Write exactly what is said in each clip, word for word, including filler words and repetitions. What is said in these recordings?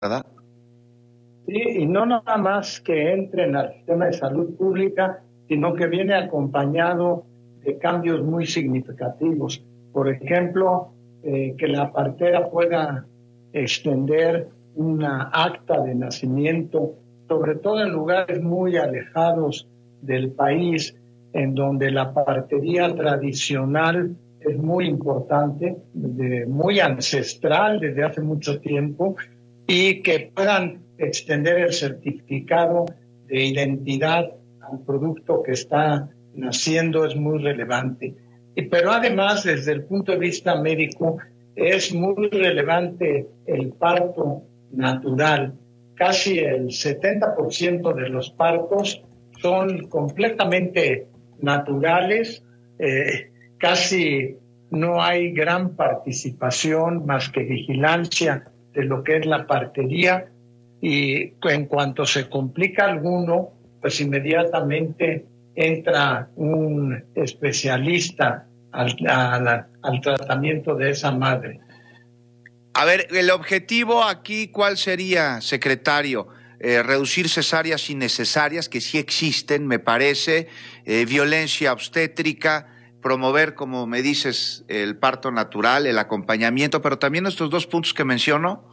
¿verdad? Sí, y no nada más que entren al sistema de salud pública, sino que viene acompañado de cambios muy significativos. Por ejemplo, eh, que la partera pueda extender una acta de nacimiento, sobre todo en lugares muy alejados del país, en donde la partería tradicional es muy importante, de, muy ancestral desde hace mucho tiempo, y que puedan extender el certificado de identidad al producto que está naciendo es muy relevante. Y, pero además, desde el punto de vista médico, es muy relevante el parto natural. Casi el setenta por ciento de los partos son completamente naturales, eh, casi no hay gran participación más que vigilancia de lo que es la partería, y en cuanto se complica alguno, pues inmediatamente entra un especialista al, al, al tratamiento de esa madre. A ver, el objetivo aquí, ¿cuál sería, secretario? Eh, reducir cesáreas innecesarias, que sí existen, me parece, eh, violencia obstétrica, promover, como me dices, el parto natural, el acompañamiento, pero también estos dos puntos que menciono.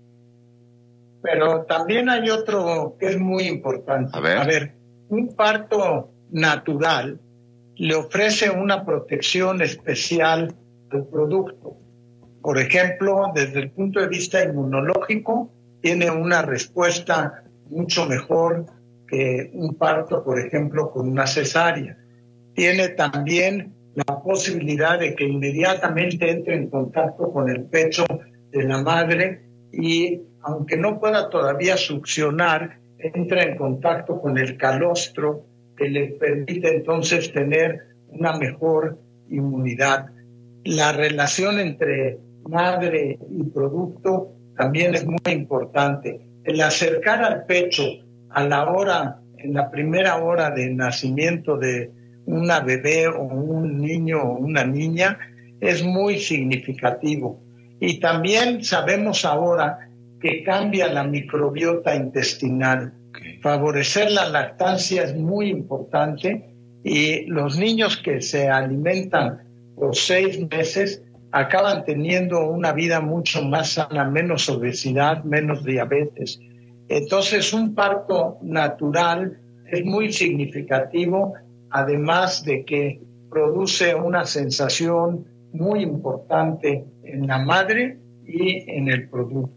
Pero también hay otro que es muy importante. A ver, A ver, un parto natural le ofrece una protección especial al producto. Por ejemplo, desde el punto de vista inmunológico, tiene una respuesta mucho mejor que un parto, por ejemplo, con una cesárea. Tiene también la posibilidad de que inmediatamente entre en contacto con el pecho de la madre y, aunque no pueda todavía succionar, entra en contacto con el calostro, que le permite entonces tener una mejor inmunidad. La relación entre madre y producto también es muy importante. El acercar al pecho a la hora, en la primera hora de nacimiento de una bebé o un niño o una niña, es muy significativo. Y también sabemos ahora que cambia la microbiota intestinal. Okay. Favorecer la lactancia es muy importante, y los niños que se alimentan por seis meses acaban teniendo una vida mucho más sana, menos obesidad, menos diabetes. Entonces, un parto natural es muy significativo, además de que produce una sensación muy importante en la madre y en el producto.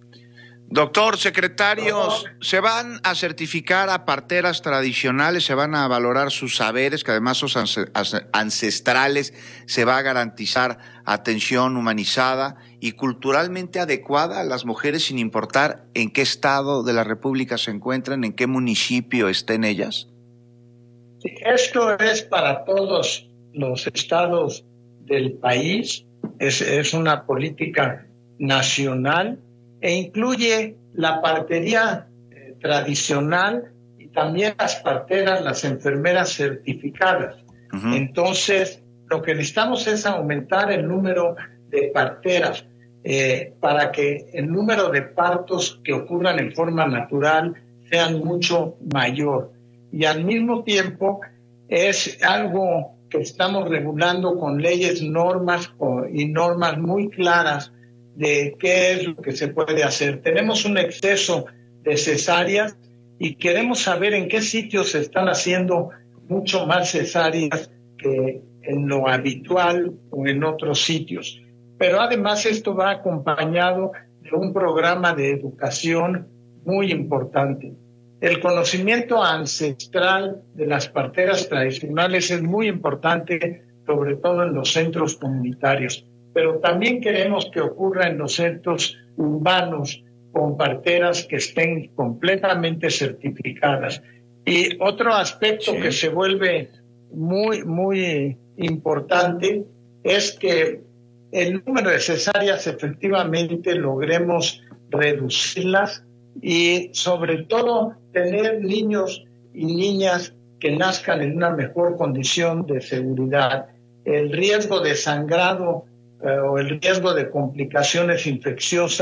Doctor, secretarios, ¿se van a certificar a parteras tradicionales? ¿Se van a valorar sus saberes, que además son ancestrales? ¿Se va a garantizar atención humanizada y culturalmente adecuada a las mujeres, sin importar en qué estado de la República se encuentran, en qué municipio estén ellas? Sí, esto es para todos los estados del país, es, es una política nacional, e incluye la partería eh, tradicional y también las parteras, las enfermeras certificadas. Uh-huh. Entonces, lo que necesitamos es aumentar el número de parteras eh, para que el número de partos que ocurran en forma natural sean mucho mayor. Y al mismo tiempo es algo que estamos regulando con leyes, normas y normas muy claras de qué es lo que se puede hacer. Tenemos un exceso de cesáreas y queremos saber en qué sitios se están haciendo mucho más cesáreas que en lo habitual o en otros sitios. Pero además esto va acompañado de un programa de educación muy importante. El conocimiento ancestral de las parteras tradicionales es muy importante, sobre todo en los centros comunitarios. Pero también queremos que ocurra en los centros urbanos con parteras que estén completamente certificadas. Y otro aspecto sí. que se vuelve muy, muy importante es que el número de cesáreas efectivamente logremos reducirlas y sobre todo tener niños y niñas que nazcan en una mejor condición de seguridad. El riesgo de sangrado o el riesgo de complicaciones infecciosas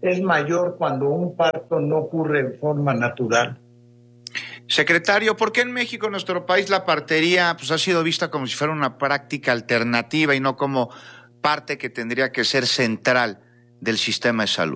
es mayor cuando un parto no ocurre en forma natural. Secretario, ¿por qué en México, en nuestro país, la partería pues, ha sido vista como si fuera una práctica alternativa y no como parte que tendría que ser central del sistema de salud?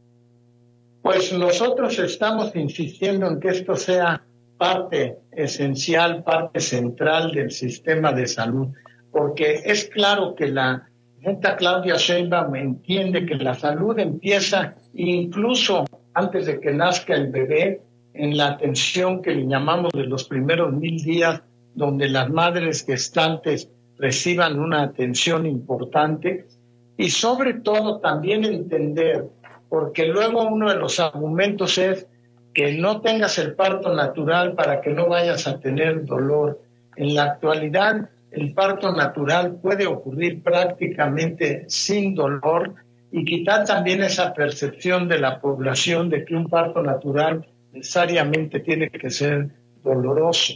Pues nosotros estamos insistiendo en que esto sea parte esencial, parte central del sistema de salud, porque es claro que la presidenta Claudia Sheinbaum entiende que la salud empieza incluso antes de que nazca el bebé, en la atención que le llamamos de los primeros mil días, donde las madres gestantes reciban una atención importante, y sobre todo también entender, porque luego uno de los argumentos es que no tengas el parto natural para que no vayas a tener dolor. En la actualidad, el parto natural puede ocurrir prácticamente sin dolor y quitar también esa percepción de la población de que un parto natural necesariamente tiene que ser doloroso.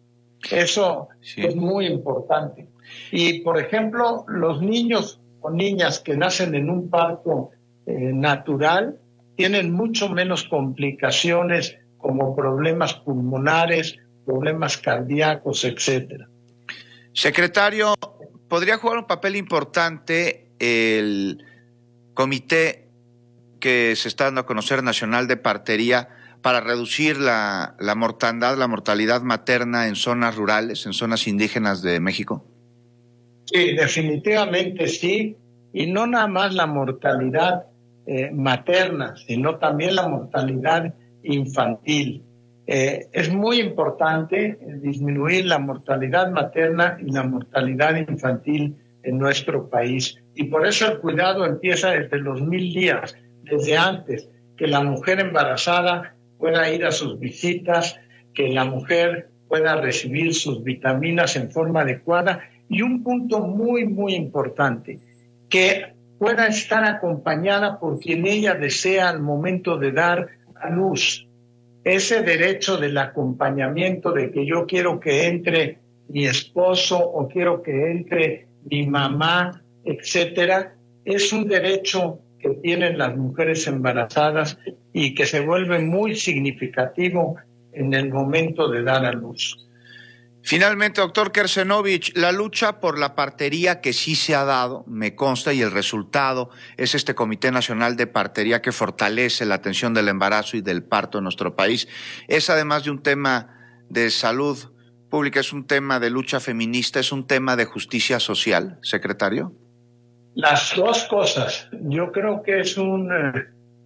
Eso sí. Es muy importante. Y, por ejemplo, los niños o niñas que nacen en un parto eh, natural tienen mucho menos complicaciones como problemas pulmonares, problemas cardíacos, etcétera. Secretario, ¿podría jugar un papel importante el comité que se está dando a conocer nacional de partería para reducir la, la mortandad, la mortalidad materna en zonas rurales, en zonas indígenas de México? Sí, definitivamente sí, y no nada más la mortalidad eh, materna, sino también la mortalidad infantil. Eh, es muy importante disminuir la mortalidad materna y la mortalidad infantil en nuestro país, y por eso el cuidado empieza desde los mil días, desde antes, que la mujer embarazada pueda ir a sus visitas, que la mujer pueda recibir sus vitaminas en forma adecuada, y un punto muy, muy importante, que pueda estar acompañada por quien ella desea al momento de dar a luz. Ese derecho del acompañamiento, de que yo quiero que entre mi esposo o quiero que entre mi mamá, etcétera, es un derecho que tienen las mujeres embarazadas y que se vuelve muy significativo en el momento de dar a luz. Finalmente, doctor Kersenovich, la lucha por la partería que sí se ha dado, me consta, y el resultado es este Comité Nacional de Partería que fortalece la atención del embarazo y del parto en nuestro país. Es, además de un tema de salud pública, es un tema de lucha feminista, es un tema de justicia social, secretario. Las dos cosas. Yo creo que es una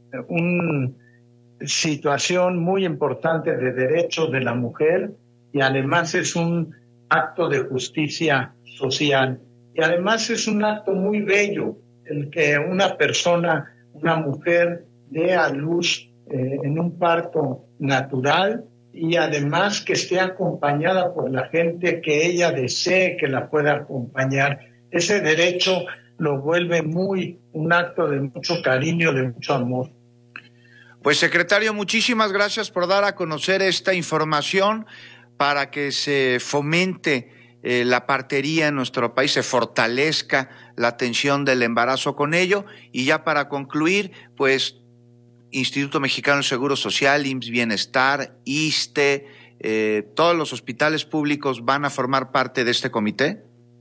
un situación muy importante de derecho de la mujer, y además es un acto de justicia social. Y además es un acto muy bello el que una persona, una mujer, dé a luz eh, en un parto natural, y además que esté acompañada por la gente que ella desee que la pueda acompañar. Ese derecho lo vuelve muy un acto de mucho cariño, de mucho amor. Pues, secretario, muchísimas gracias por dar a conocer esta información para que se fomente eh, la partería en nuestro país, se fortalezca la atención del embarazo con ello. Y ya para concluir, pues, Instituto Mexicano del Seguro Social, I M S S Bienestar, ISSSTE, eh, ¿todos los hospitales públicos van a formar parte de este comité?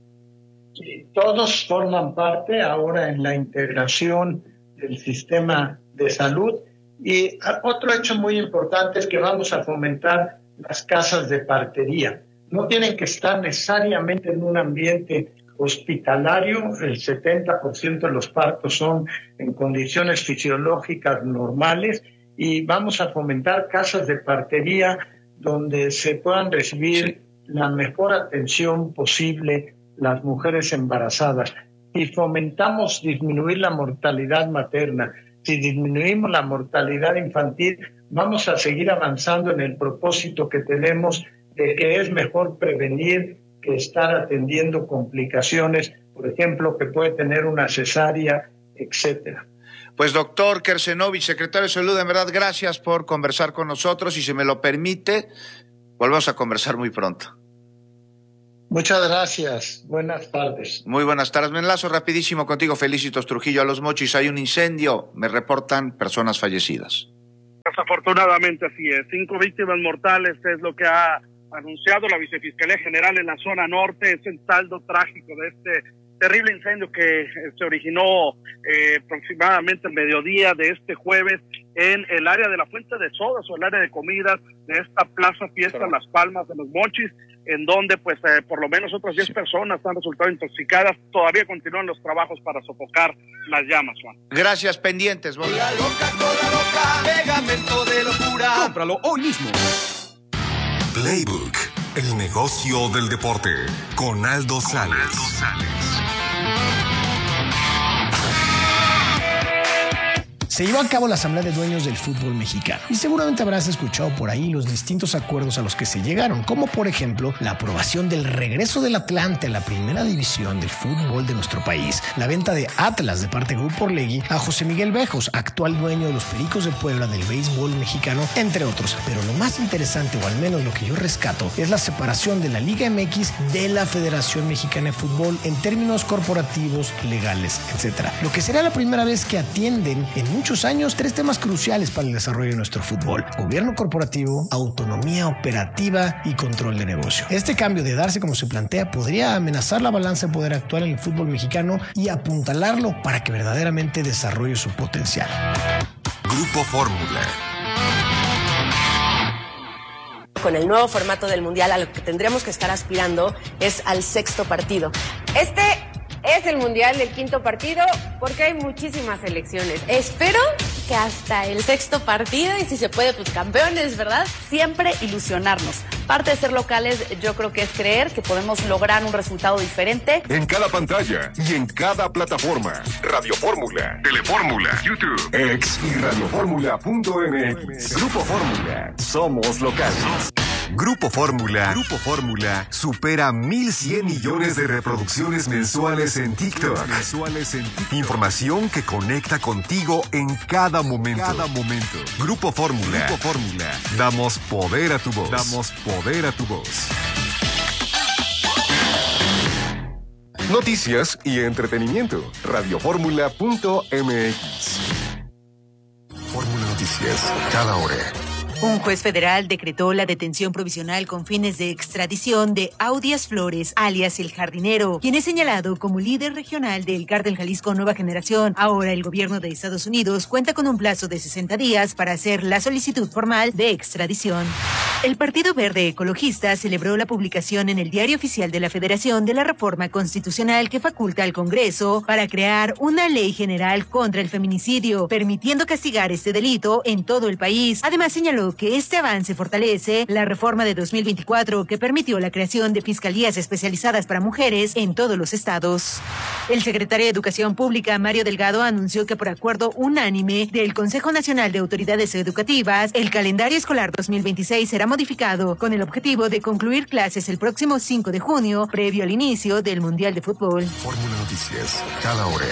Sí, todos forman parte ahora en la integración del sistema de salud. Y otro hecho muy importante es que vamos a fomentar las casas de partería. No tienen que estar necesariamente en un ambiente hospitalario. El setenta por ciento de los partos son en condiciones fisiológicas normales, y vamos a fomentar casas de partería donde se puedan recibir la mejor atención posible las mujeres embarazadas. Y fomentamos disminuir la mortalidad materna. Si disminuimos la mortalidad infantil, vamos a seguir avanzando en el propósito que tenemos de que es mejor prevenir que estar atendiendo complicaciones, por ejemplo, que puede tener una cesárea, etcétera. Pues, doctor Kersenovich, secretario de Salud, en verdad, gracias por conversar con nosotros, y si me lo permite, volvemos a conversar muy pronto. Muchas gracias. Buenas tardes. Muy buenas tardes. Me enlazo rapidísimo contigo, Felicitos Trujillo, a Los Mochis. Hay un incendio. Me reportan personas fallecidas. Desafortunadamente así es. Cinco víctimas mortales es lo que ha anunciado la Vicefiscalía General en la zona norte. Es el saldo trágico de este terrible incendio que se originó eh, aproximadamente al mediodía de este jueves en el área de la Fuente de Sodas o el área de comidas de esta Plaza Fiesta Las Palmas de Los Mochis, en donde pues eh, por lo menos otras diez sí. personas han resultado intoxicadas. Todavía continúan los trabajos para sofocar las llamas, Juan. Gracias, pendientes. Voy. La loca, la loca, pegamento de locura. Cómpralo hoy mismo. Playbook, el negocio del deporte, con Aldo Sales. Se llevó a cabo la Asamblea de Dueños del Fútbol Mexicano y seguramente habrás escuchado por ahí los distintos acuerdos a los que se llegaron, como por ejemplo la aprobación del regreso del Atlante a la primera división del fútbol de nuestro país, la venta de Atlas de parte de Grupo Orlegui a José Miguel Bejos, actual dueño de los Pericos de Puebla del béisbol mexicano, entre otros. Pero lo más interesante, o al menos lo que yo rescato, es la separación de la Liga M X de la Federación Mexicana de Fútbol en términos corporativos, legales, etcétera. Lo que será la primera vez que atienden en muchos años tres temas cruciales para el desarrollo de nuestro fútbol: gobierno corporativo, autonomía operativa y control de negocio. Este cambio, de darse como se plantea, podría amenazar la balanza de poder actual en el fútbol mexicano y apuntalarlo para que verdaderamente desarrolle su potencial. Grupo Fórmula. Con el nuevo formato del Mundial, a lo que tendríamos que estar aspirando es al sexto partido. Este es el Mundial del quinto partido porque hay muchísimas selecciones. Espero que hasta el sexto partido, y si se puede, pues campeones, ¿verdad? Siempre ilusionarnos. Parte de ser locales, yo creo que es creer que podemos lograr un resultado diferente. En cada pantalla y en cada plataforma. Radio Fórmula, Telefórmula, YouTube, X y radioformula punto m x. Grupo Fórmula. Somos locales. Grupo Fórmula. Grupo Fórmula supera mil cien millones de reproducciones mensuales en TikTok. Mensuales en TikTok. Información que conecta contigo en cada momento. Cada momento. Grupo Fórmula. Grupo Fórmula. Damos poder a tu voz. Damos poder a tu voz. Noticias y entretenimiento. radioformula punto m x. Fórmula Noticias. Cada hora. Un juez federal decretó la detención provisional con fines de extradición de Audias Flores, alias El Jardinero, quien es señalado como líder regional del Cártel Jalisco Nueva Generación. Ahora el gobierno de Estados Unidos cuenta con un plazo de sesenta días para hacer la solicitud formal de extradición. El Partido Verde Ecologista celebró la publicación en el Diario Oficial de la Federación de la reforma constitucional que faculta al Congreso para crear una ley general contra el feminicidio, permitiendo castigar este delito en todo el país. Además señaló que este avance fortalece la reforma de dos mil veinticuatro que permitió la creación de fiscalías especializadas para mujeres en todos los estados. El secretario de Educación Pública, Mario Delgado, anunció que por acuerdo unánime del Consejo Nacional de Autoridades Educativas, el calendario escolar dos mil veintiséis será modificado con el objetivo de concluir clases el próximo cinco de junio, previo al inicio del Mundial de Fútbol. Fórmula Noticias, cada hora.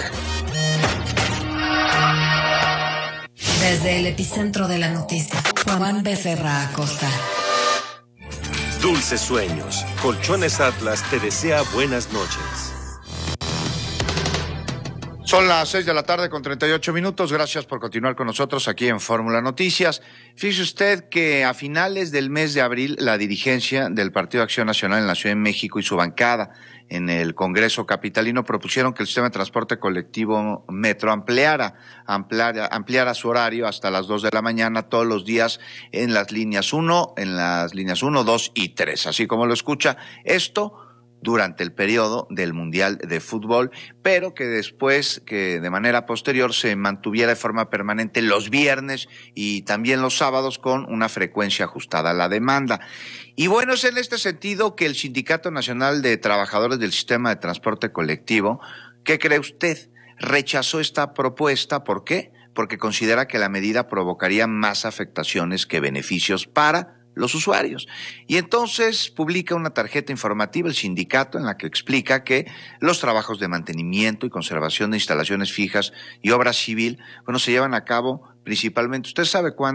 Desde el epicentro de la noticia, Juan Becerra Acosta. Dulces sueños. Colchones Atlas te desea buenas noches. Son las seis de la tarde con treinta y ocho minutos. Gracias por continuar con nosotros aquí en Fórmula Noticias. Fíjese usted que a finales del mes de abril, la dirigencia del Partido de Acción Nacional en la Ciudad de México y su bancada en el Congreso capitalino propusieron que el sistema de transporte colectivo Metro ampliara, ampliara, ampliara su horario hasta las dos de la mañana todos los días en las líneas uno, en las líneas uno, dos y tres. Así como lo escucha, esto durante el periodo del Mundial de Fútbol, pero que después, que de manera posterior se mantuviera de forma permanente los viernes y también los sábados con una frecuencia ajustada a la demanda. Y bueno, es en este sentido que el Sindicato Nacional de Trabajadores del Sistema de Transporte Colectivo, ¿qué cree usted?, rechazó esta propuesta. ¿Por qué? Porque considera que la medida provocaría más afectaciones que beneficios para los usuarios. Y entonces publica una tarjeta informativa el sindicato en la que explica que los trabajos de mantenimiento y conservación de instalaciones fijas y obra civil, bueno, se llevan a cabo principalmente, ¿usted sabe cuándo?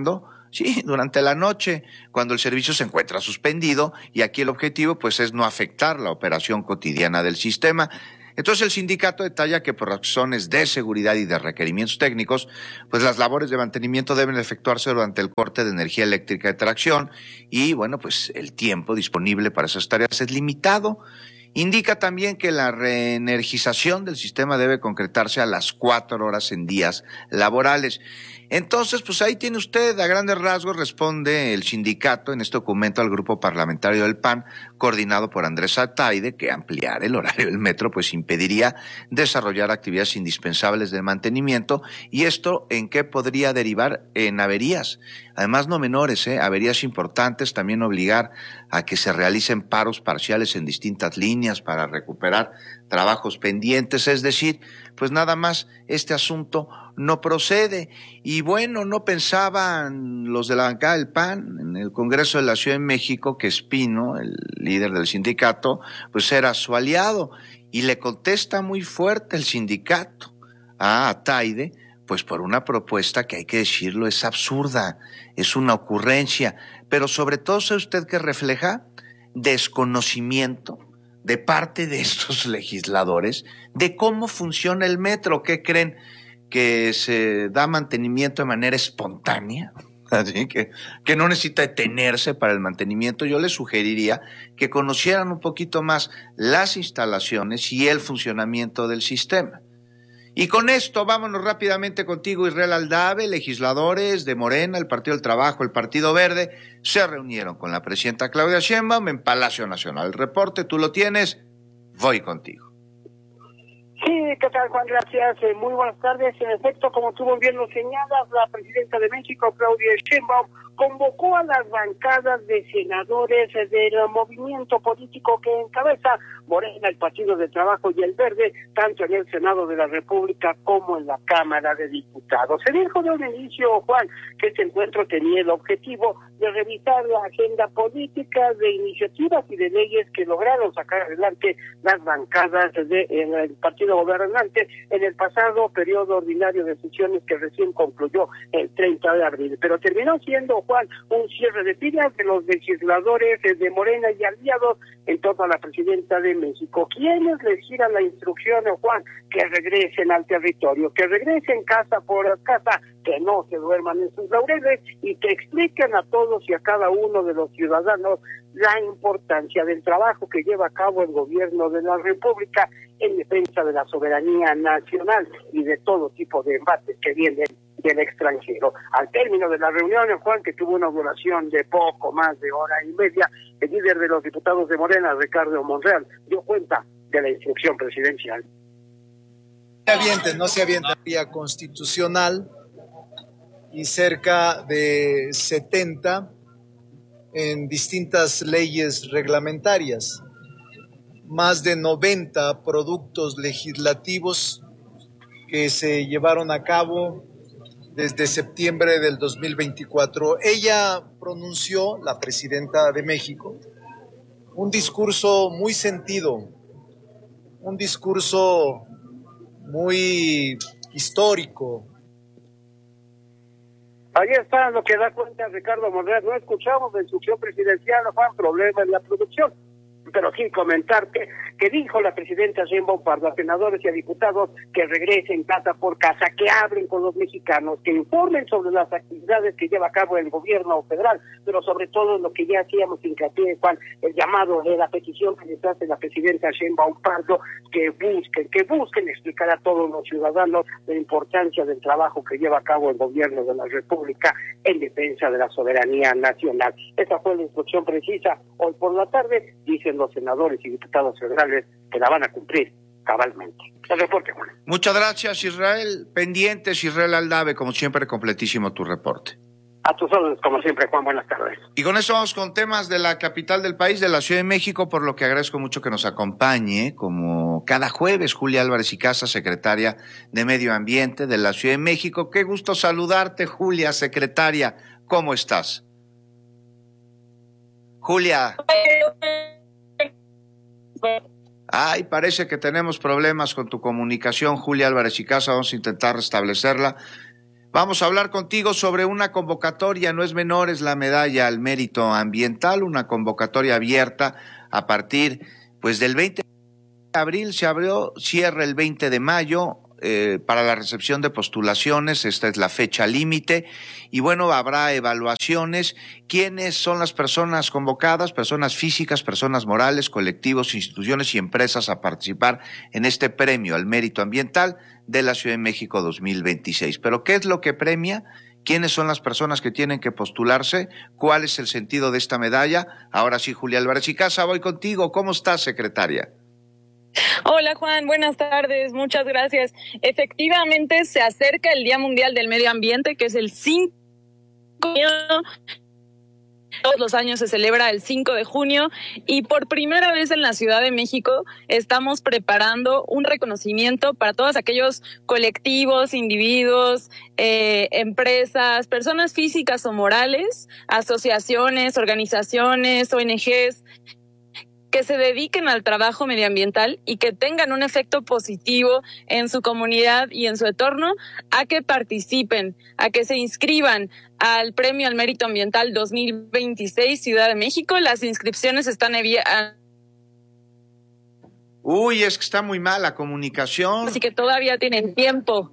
Sí, durante la noche, cuando el servicio se encuentra suspendido, y aquí el objetivo pues es no afectar la operación cotidiana del sistema. Entonces el sindicato detalla que por razones de seguridad y de requerimientos técnicos, pues las labores de mantenimiento deben efectuarse durante el corte de energía eléctrica de tracción y bueno, pues el tiempo disponible para esas tareas es limitado. Indica también que la reenergización del sistema debe concretarse a las cuatro horas en días laborales. Entonces, pues ahí tiene usted, a grandes rasgos, responde el sindicato en este documento al grupo parlamentario del P A N, coordinado por Andrés Ataide, que ampliar el horario del metro pues impediría desarrollar actividades indispensables de mantenimiento, y esto en qué podría derivar en averías, además no menores, ¿eh? averías importantes, también obligar a que se realicen paros parciales en distintas líneas para recuperar trabajos pendientes, es decir, pues nada más este asunto no procede. Y bueno, no pensaban los de la bancada del P A N en el Congreso de la Ciudad de México que Espino, el líder del sindicato, pues era su aliado, y le contesta muy fuerte el sindicato a Ataide, pues por una propuesta que hay que decirlo es absurda, es una ocurrencia, pero sobre todo, ¿sabe usted qué refleja? Desconocimiento de parte de estos legisladores de cómo funciona el metro. ¿Qué creen? ¿Que se da mantenimiento de manera espontánea? Así que, que no necesita detenerse para el mantenimiento. Yo les sugeriría que conocieran un poquito más las instalaciones y el funcionamiento del sistema. Y con esto vámonos rápidamente contigo, Israel Aldave. Legisladores de Morena, el Partido del Trabajo, el Partido Verde, se reunieron con la presidenta Claudia Sheinbaum en Palacio Nacional. El reporte tú lo tienes, voy contigo. Sí, ¿qué tal, Juan? Gracias. Eh, muy buenas tardes. En efecto, como tú bien lo señalas, la presidenta de México, Claudia Sheinbaum, convocó a las bancadas de senadores del movimiento político que encabeza Morena, el Partido del Trabajo y el Verde, tanto en el Senado de la República como en la Cámara de Diputados. Se dijo de un inicio, Juan, que este encuentro tenía el objetivo de revisar la agenda política de iniciativas y de leyes que lograron sacar adelante las bancadas del partido gobernante en el pasado periodo ordinario de sesiones que recién concluyó el treinta de abril. Pero terminó siendo, Juan, un cierre de filas de los legisladores de Morena y aliados en torno a la presidenta de México, quienes les giran la instrucción, Juan, que regresen al territorio, que regresen casa por casa, que no se duerman en sus laureles y que expliquen a todos y a cada uno de los ciudadanos la importancia del trabajo que lleva a cabo el gobierno de la República en defensa de la soberanía nacional y de todo tipo de embates que vienen del extranjero. Al término de la reunión, Juan, que tuvo una duración de poco más de hora y media, el líder de los diputados de Morena, Ricardo Monreal, dio cuenta de la instrucción presidencial. Se avienten, no se avienten vía constitucional, y cerca de setenta en distintas leyes reglamentarias, más de noventa productos legislativos que se llevaron a cabo desde septiembre del dos mil veinticuatro. Ella pronunció, la presidenta de México, un discurso muy sentido, un discurso muy histórico. Ahí está lo que da cuenta Ricardo Monreal. No escuchamos la instrucción presidencial, no fue un problema en la producción. Pero sí comentarte que dijo la presidenta Sheinbaum para los senadores y a diputados que regresen casa por casa, que hablen con los mexicanos, que informen sobre las actividades que lleva a cabo el gobierno federal, pero sobre todo lo que ya hacíamos hincapié, Juan, el llamado de la petición que les hace la presidenta Sheinbaum Pardo, que busquen, que busquen explicar a todos los ciudadanos la importancia del trabajo que lleva a cabo el gobierno de la República en defensa de la soberanía nacional. Esa fue la instrucción precisa hoy por la tarde, dicen los senadores y diputados federales que la van a cumplir cabalmente. El reporte, Juan. Muchas gracias, Israel. Pendientes, Israel Aldave, como siempre, completísimo tu reporte. A tus órdenes, como siempre, Juan, buenas tardes. Y con eso vamos con temas de la capital del país, de la Ciudad de México, por lo que agradezco mucho que nos acompañe, como cada jueves, Julia Álvarez y Casa, secretaria de Medio Ambiente de la Ciudad de México. Qué gusto saludarte, Julia, secretaria. ¿Cómo estás? Julia. Ay, parece que tenemos problemas con tu comunicación, Julia Álvarez y Casa. Vamos a intentar restablecerla. Vamos a hablar contigo sobre una convocatoria, no es menor, es la medalla al mérito ambiental, una convocatoria abierta a partir pues del veinte de abril, se abrió, cierra el veinte de mayo eh, para la recepción de postulaciones, esta es la fecha límite, y bueno, habrá evaluaciones. ¿Quiénes son las personas convocadas? Personas físicas, personas morales, colectivos, instituciones y empresas a participar en este premio al mérito ambiental de la Ciudad de México dos mil veintiséis. ¿Pero qué es lo que premia? ¿Quiénes son las personas que tienen que postularse? ¿Cuál es el sentido de esta medalla? Ahora sí, Julia Álvarez y Casa, voy contigo. ¿Cómo estás, secretaria? Hola Juan, buenas tardes, muchas gracias. Efectivamente se acerca el Día Mundial del Medio Ambiente, que es el cinco de junio. Todos los años se celebra el cinco de junio y por primera vez en la Ciudad de México estamos preparando un reconocimiento para todos aquellos colectivos, individuos, eh, empresas, personas físicas o morales, asociaciones, organizaciones, O N Ges, que se dediquen al trabajo medioambiental y que tengan un efecto positivo en su comunidad y en su entorno, a que participen, a que se inscriban al Premio al Mérito Ambiental dos mil veintiséis Ciudad de México. Las inscripciones están abiertas. Uy, es que está muy mal la comunicación. Así que todavía tienen tiempo.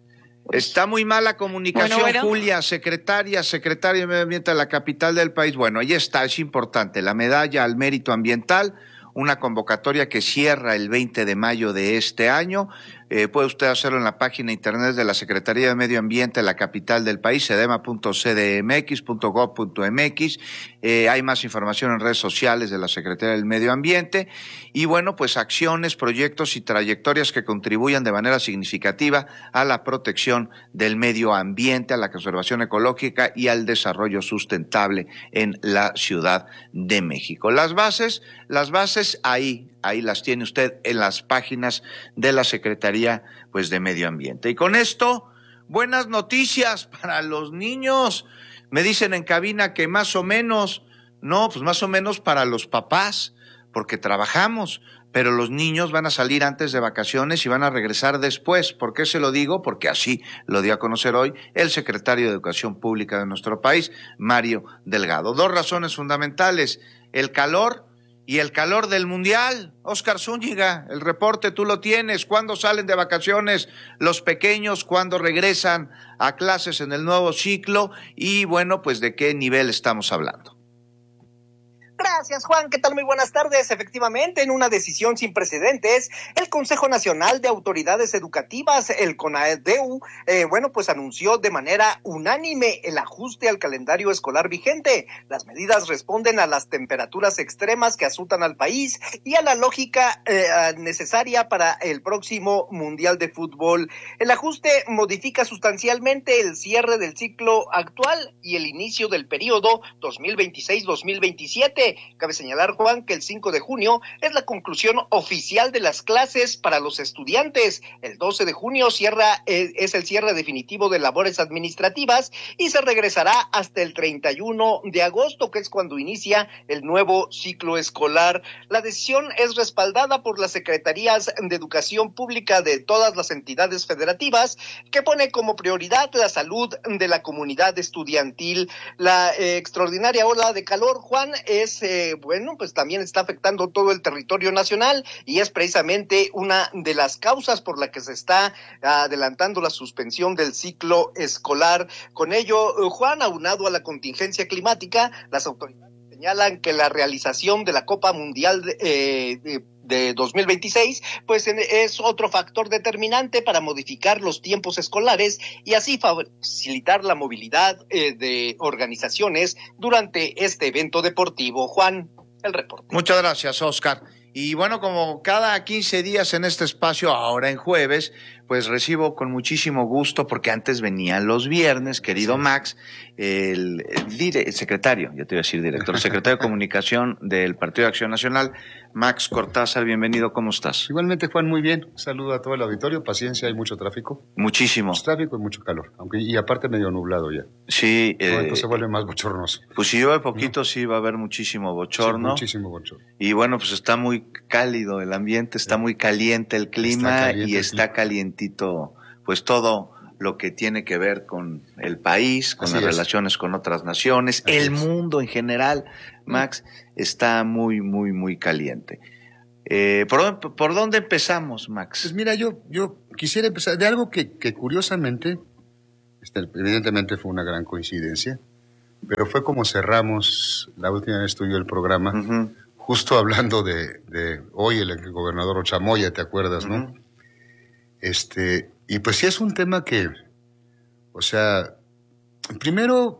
Está muy mala comunicación, bueno, bueno. Julia, secretaria, secretaria de Medio Ambiente de la capital del país. Bueno, ahí está, es importante, la medalla al mérito ambiental, una convocatoria que cierra el veinte de mayo de este año. Eh, puede usted hacerlo en la página internet de la Secretaría de Medio Ambiente de la capital del país, sedema punto c d m x punto gob punto m x. Eh, hay más información en redes sociales de la Secretaría del Medio Ambiente. Y bueno, pues acciones, proyectos y trayectorias que contribuyan de manera significativa a la protección del medio ambiente, a la conservación ecológica y al desarrollo sustentable en la Ciudad de México. Las bases, las bases ahí, ahí las tiene usted en las páginas de la Secretaría pues de Medio Ambiente. Y con esto, buenas noticias para los niños. Me dicen en cabina que más o menos, no, pues más o menos para los papás, porque trabajamos, pero los niños van a salir antes de vacaciones y van a regresar después. ¿Por qué se lo digo? Porque así lo dio a conocer hoy el secretario de Educación Pública de nuestro país, Mario Delgado. Dos razones fundamentales: el calor y el calor del Mundial. Óscar Zúñiga, el reporte tú lo tienes. ¿Cuándo salen de vacaciones los pequeños? ¿Cuándo regresan a clases en el nuevo ciclo? Y bueno, pues ¿de qué nivel estamos hablando? Gracias, Juan. ¿Qué tal? Muy buenas tardes. Efectivamente, en una decisión sin precedentes, el Consejo Nacional de Autoridades Educativas, el CONAEDEU, eh, bueno, pues anunció de manera unánime el ajuste al calendario escolar vigente. Las medidas responden a las temperaturas extremas que azotan al país y a la lógica eh, necesaria para el próximo Mundial de Fútbol. El ajuste modifica sustancialmente el cierre del ciclo actual y el inicio del periodo dos mil veintiséis dos mil veintisiete. Cabe señalar, Juan, que el cinco de junio es la conclusión oficial de las clases para los estudiantes. El doce de junio cierra, eh, es el cierre definitivo de labores administrativas y se regresará hasta el treinta y uno de agosto, que es cuando inicia el nuevo ciclo escolar. La decisión es respaldada por las secretarías de Educación Pública de todas las entidades federativas, que pone como prioridad la salud de la comunidad estudiantil. La eh, extraordinaria ola de calor, Juan, es Eh, bueno, pues también está afectando todo el territorio nacional y es precisamente una de las causas por la que se está adelantando la suspensión del ciclo escolar. Con ello, Juan, aunado a la contingencia climática, las autoridades señalan que la realización de la Copa Mundial eh, de de dos mil veintiséis, pues es otro factor determinante para modificar los tiempos escolares y así facilitar la movilidad eh, de organizaciones durante este evento deportivo. Juan, el reporte. Muchas gracias, Óscar. Y bueno, como cada quince días en este espacio, ahora en jueves, pues recibo con muchísimo gusto, porque antes venían los viernes, querido sí. Max, el, el, dire, el secretario, ya te iba a decir director, el secretario de Comunicación del Partido de Acción Nacional, Max Cortázar, bienvenido, ¿cómo estás? Igualmente, Juan, muy bien. Saludo a todo el auditorio, paciencia, hay mucho tráfico. Muchísimo. Mucho tráfico y mucho calor, aunque y aparte medio nublado ya. Sí. Eh, no, entonces se vuelve más bochornoso. Pues si llueve poquito, ¿no? Sí va a haber muchísimo bochorno. Sí, muchísimo bochorno. Y bueno, pues está muy cálido el ambiente, está muy caliente el clima está caliente y está el clima. Calientito, pues todo lo que tiene que ver con el país, con Así las es. relaciones con otras naciones, Así el es. mundo en general, Max, está muy, muy, muy caliente. Eh, ¿por, dónde, ¿Por dónde empezamos, Max? Pues mira, yo, yo quisiera empezar de algo que, que curiosamente, este, evidentemente fue una gran coincidencia, pero fue como cerramos la última vez tú y yo el programa, uh-huh. justo hablando de, de hoy el, el gobernador Ochamoya, ¿te acuerdas, uh-huh. no? Este, y pues sí es un tema que, o sea, primero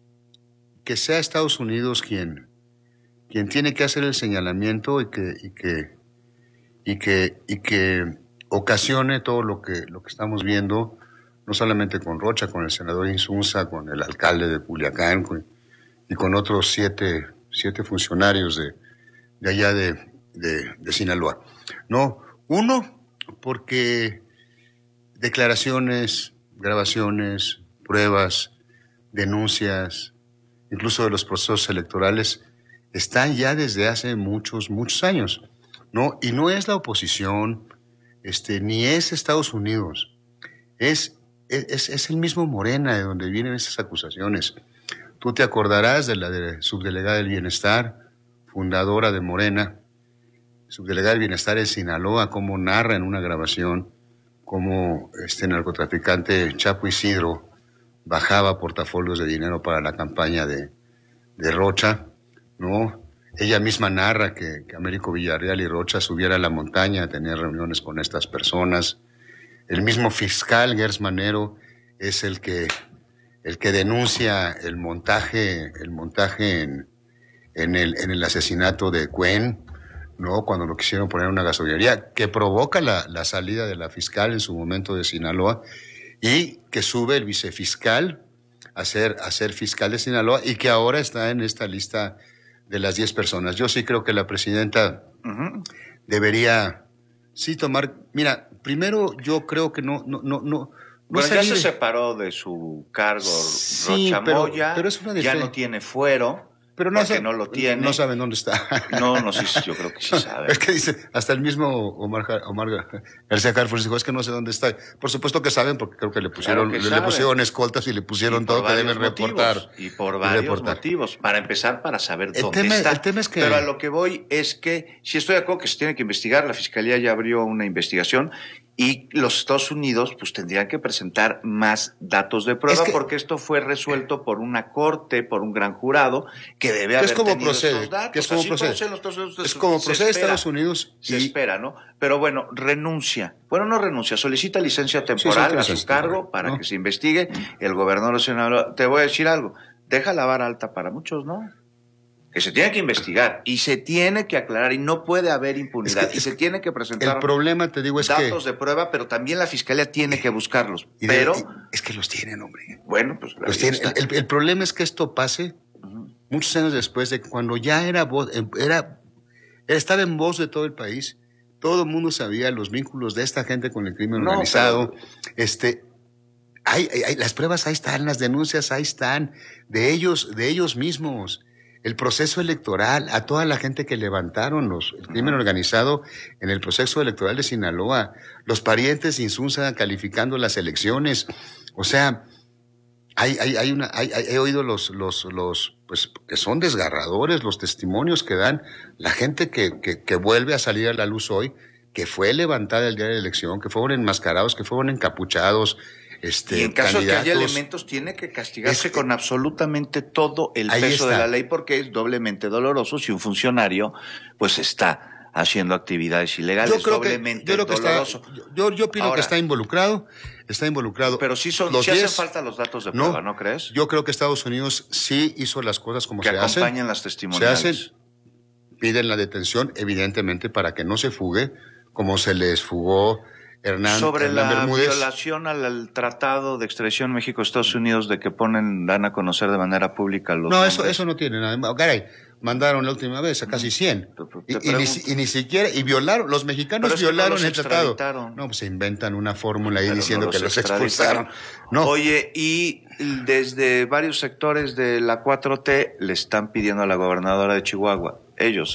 que sea Estados Unidos quien, quien tiene que hacer el señalamiento y que, y que, y que, y que ocasione todo lo que, lo que estamos viendo, no solamente con Rocha, con el senador Insunza, con el alcalde de Culiacán con, y con otros siete, siete funcionarios de, de allá de, de, de Sinaloa. No, uno, porque declaraciones, grabaciones, pruebas, denuncias, incluso de los procesos electorales, están ya desde hace muchos, muchos años, ¿no? Y no es la oposición, este, ni es Estados Unidos, es, es, es el mismo Morena de donde vienen esas acusaciones. Tú te acordarás de la de subdelegada del Bienestar, fundadora de Morena, subdelegada del Bienestar en Sinaloa, cómo narra en una grabación cómo este narcotraficante Chapo Isidro bajaba portafolios de dinero para la campaña de, de Rocha, ¿no? Ella misma narra que, que Américo Villarreal y Rocha subieran a la montaña a tener reuniones con estas personas. El mismo fiscal Gers Manero es el que, el que denuncia el montaje, el montaje en, en, el, en el asesinato de Cuen, ¿no? Cuando lo quisieron poner en una gasolinería, que provoca la, la salida de la fiscal en su momento de Sinaloa, y que sube el vicefiscal a ser, a ser fiscal de Sinaloa, y que ahora está en esta lista de las diez personas. Yo sí creo que la presidenta uh-huh. debería sí tomar, mira, primero yo creo que no, no, no, no. Bueno, no ya se se separó de su cargo sí, Rocha pero, Moya, pero es una ya no tiene fuero. Pero no, porque no lo tiene. No saben dónde está. No, no, sí, yo creo que sí sabe. Es que dice, hasta el mismo Omar, Omar García Harfuch dijo, es que no sé dónde está. Por supuesto que saben, porque creo que le pusieron, Claro que le, le pusieron escoltas y le pusieron y todo que deben motivos, reportar. Y por varios reportar. motivos. Para empezar, para saber el dónde tema, está. El tema es que... Pero a lo que voy es que, si estoy de acuerdo que se tiene que investigar, la Fiscalía ya abrió una investigación, y los Estados Unidos pues tendrían que presentar más datos de prueba, es que, porque esto fue resuelto por una corte, por un gran jurado que debe haber es como tenido procede, estos datos. Que es como Así procede. Como los Estados Unidos, es como procede espera, Estados Unidos. Y... Se espera, ¿no? Pero bueno, renuncia. Bueno, no renuncia, solicita licencia temporal sí, a su cargo para ¿no? que se investigue. El gobernador de Sinaloa, te voy a decir algo, deja la vara alta para muchos, ¿no? Que se tiene que investigar y se tiene que aclarar y no puede haber impunidad es que, y se tiene que presentar el problema te digo es datos que, de prueba, pero también la fiscalía tiene que buscarlos. Y de, pero y es que los tienen, hombre. Bueno, pues los tienen. El, el problema es que esto pase uh-huh. muchos años después de cuando ya era voz, era estaba en voz de todo el país. Todo el mundo sabía los vínculos de esta gente con el crimen no, organizado. Pero... Este, hay, hay, hay, las pruebas ahí están, las denuncias ahí están de ellos, de ellos mismos. El proceso electoral, a toda la gente que levantaron los, el crimen organizado en el proceso electoral de Sinaloa, los parientes de Insunza calificando las elecciones. O sea, hay, hay, hay una, hay, hay, he oído los, los, los, pues, que son desgarradores los testimonios que dan la gente que, que, que vuelve a salir a la luz hoy, que fue levantada el día de la elección, que fueron enmascarados, que fueron encapuchados. Este, y en caso de que haya elementos, tiene que castigarse es, con absolutamente todo el peso está. de la ley, porque es doblemente doloroso si un funcionario pues está haciendo actividades ilegales. Yo creo doblemente que, yo creo doloroso. Que está, yo, yo opino Ahora, que está involucrado, está involucrado. Pero sí, son, los sí diez, hacen falta los datos de prueba, ¿no, ¿no crees? Yo creo que Estados Unidos sí hizo las cosas como que se hacen. Que acompañan las testimoniales. Se hacen, piden la detención, evidentemente, para que no se fugue, como se les fugó Hernán, sobre Hernán la Bermúdez. violación al, al tratado de extradición México-Estados Unidos de que ponen, dan a conocer de manera pública los No, eso, eso no tiene nada. Caray, mandaron la última vez a casi cien. Y, y, ni, y ni siquiera, y violaron, los mexicanos violaron no el tratado. No, pues se inventan una fórmula ahí Pero diciendo no los que los expulsaron. No. Oye, y desde varios sectores de la cuatro T le están pidiendo a la gobernadora de Chihuahua, ellos, ¿eh?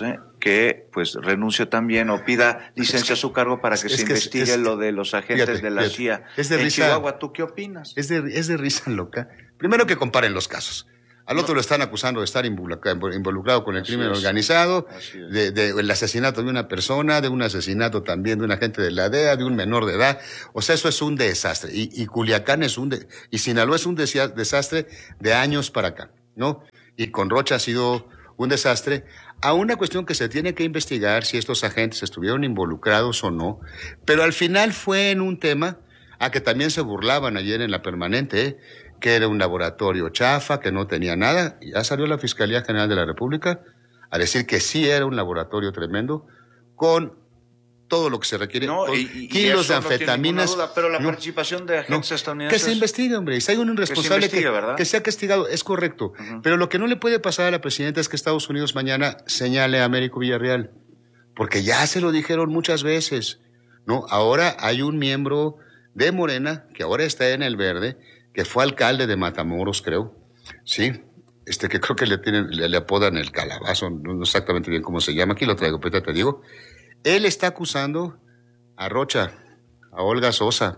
que pues renuncie también o pida licencia a su cargo para que es se que investigue es, es, lo de los agentes fíjate, de la fíjate, C I A. Es de en risa, Chihuahua, ¿tú qué opinas? Es de, es de risa loca. Primero que comparen los casos. Al otro no. lo están acusando de estar involucrado con el Así crimen es. organizado, de, de el asesinato de una persona, de un asesinato también de un agente de la D E A, de un menor de edad. O sea, eso es un desastre. Y, y Culiacán es un de, y Sinaloa es un desastre de años para acá, ¿no? Y con Rocha ha sido un desastre. A una cuestión que se tiene que investigar si estos agentes estuvieron involucrados o no, pero al final fue en un tema a que también se burlaban ayer en la permanente, ¿eh? que era un laboratorio chafa, que no tenía nada, y ya salió la Fiscalía General de la República a decir que sí era un laboratorio tremendo, con todo lo que se requiere, no, con y, y kilos de no anfetaminas. Duda, pero la no, participación de agentes no, estadounidenses... Que se investigue, hombre, y si hay un irresponsable que, que, que sea castigado, es correcto. Uh-huh. Pero lo que no le puede pasar a la presidenta es que Estados Unidos mañana señale a Américo Villarreal, porque ya se lo dijeron muchas veces, ¿no? Ahora hay un miembro de Morena, que ahora está en el verde, que fue alcalde de Matamoros, creo, sí, este que creo que le tienen, le, le apodan el calabazo, no exactamente bien cómo se llama, aquí lo traigo, pero te digo. Él está acusando a Rocha, a Olga Sosa,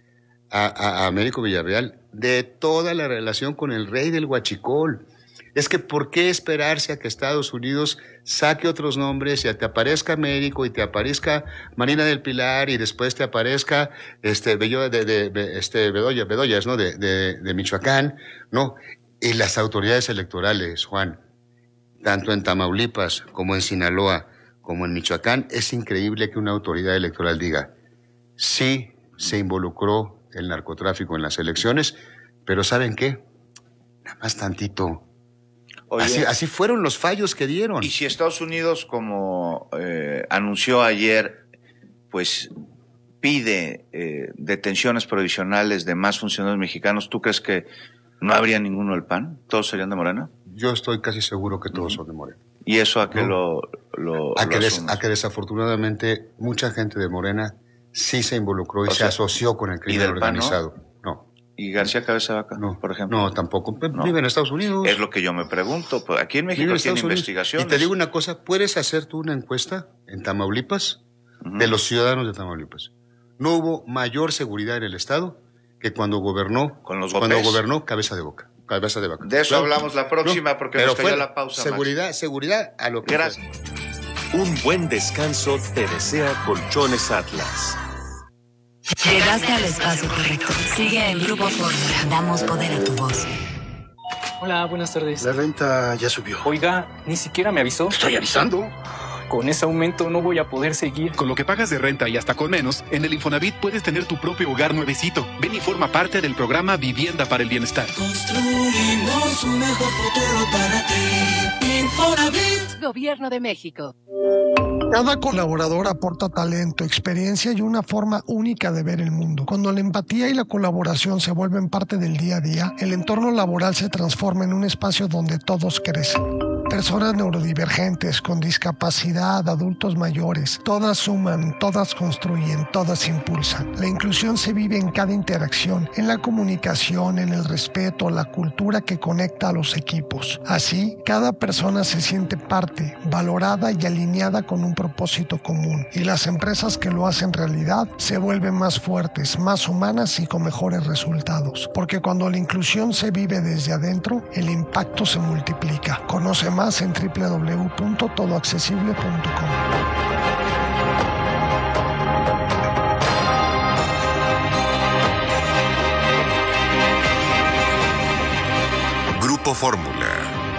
a, a, a Américo Villarreal, de toda la relación con el rey del Huachicol. Es que ¿por qué esperarse a que Estados Unidos saque otros nombres y te aparezca Américo y te aparezca Marina del Pilar y después te aparezca este Bello de, de, de este Bedoya, Bedoyas, ¿no? De, de, de Michoacán, ¿no? Y las autoridades electorales, Juan, tanto en Tamaulipas como en Sinaloa, como en Michoacán, es increíble que una autoridad electoral diga, sí, se involucró el narcotráfico en las elecciones, pero ¿saben qué? Nada más tantito. Oye, así, así fueron los fallos que dieron. Y si Estados Unidos, como eh, anunció ayer, pues pide eh, detenciones provisionales de más funcionarios mexicanos, ¿tú crees que no habría ninguno del P A N? ¿Todos serían de Morena? Yo estoy casi seguro que todos uh-huh. son de Morena. ¿Y eso a qué ¿No? lo, lo, a, lo que des, a que desafortunadamente mucha gente de Morena sí se involucró y o se sea, asoció con el crimen organizado? P A N, ¿no? no. ¿Y García Cabeza de Vaca, no, por ejemplo? No, tampoco. No. Vive en Estados Unidos. Es lo que yo me pregunto. Aquí en México tiene investigaciones. Y te digo una cosa, puedes hacer tú una encuesta en Tamaulipas uh-huh. de los ciudadanos de Tamaulipas. No hubo mayor seguridad en el Estado que cuando gobernó, ¿Con los cuando gobernó Cabeza de Boca. Cabeza de Vaca. De eso claro. hablamos la próxima no, porque nos cayó la pausa. Seguridad, Max. seguridad a lo que Gracias. Fue. Un buen descanso te desea Colchones Atlas. Llegaste al espacio correcto. Sigue el Grupo Fórmula. Damos poder a tu voz. Hola, buenas tardes. La renta ya subió. Oiga, ni siquiera me avisó. Estoy avisando. Con ese aumento no voy a poder seguir. Con lo que pagas de renta y hasta con menos, en el Infonavit puedes tener tu propio hogar nuevecito. Ven y forma parte del programa Vivienda para el Bienestar. Construimos un mejor futuro para ti. Infonavit. Gobierno de México. Cada colaborador aporta talento, experiencia y una forma única de ver el mundo. Cuando la empatía y la colaboración se vuelven parte del día a día, el entorno laboral se transforma en un espacio donde todos crecen. Personas neurodivergentes, con discapacidad, adultos mayores, todas suman, todas construyen, todas impulsan. La inclusión se vive en cada interacción, en la comunicación, en el respeto, la cultura que conecta a los equipos. Así, cada persona se siente parte, valorada y alineada con un propósito común. Y las empresas que lo hacen realidad se vuelven más fuertes, más humanas y con mejores resultados. Porque cuando la inclusión se vive desde adentro, el impacto se multiplica. Conoce más en doble u doble u doble u punto todo accesible punto com. Grupo Fórmula.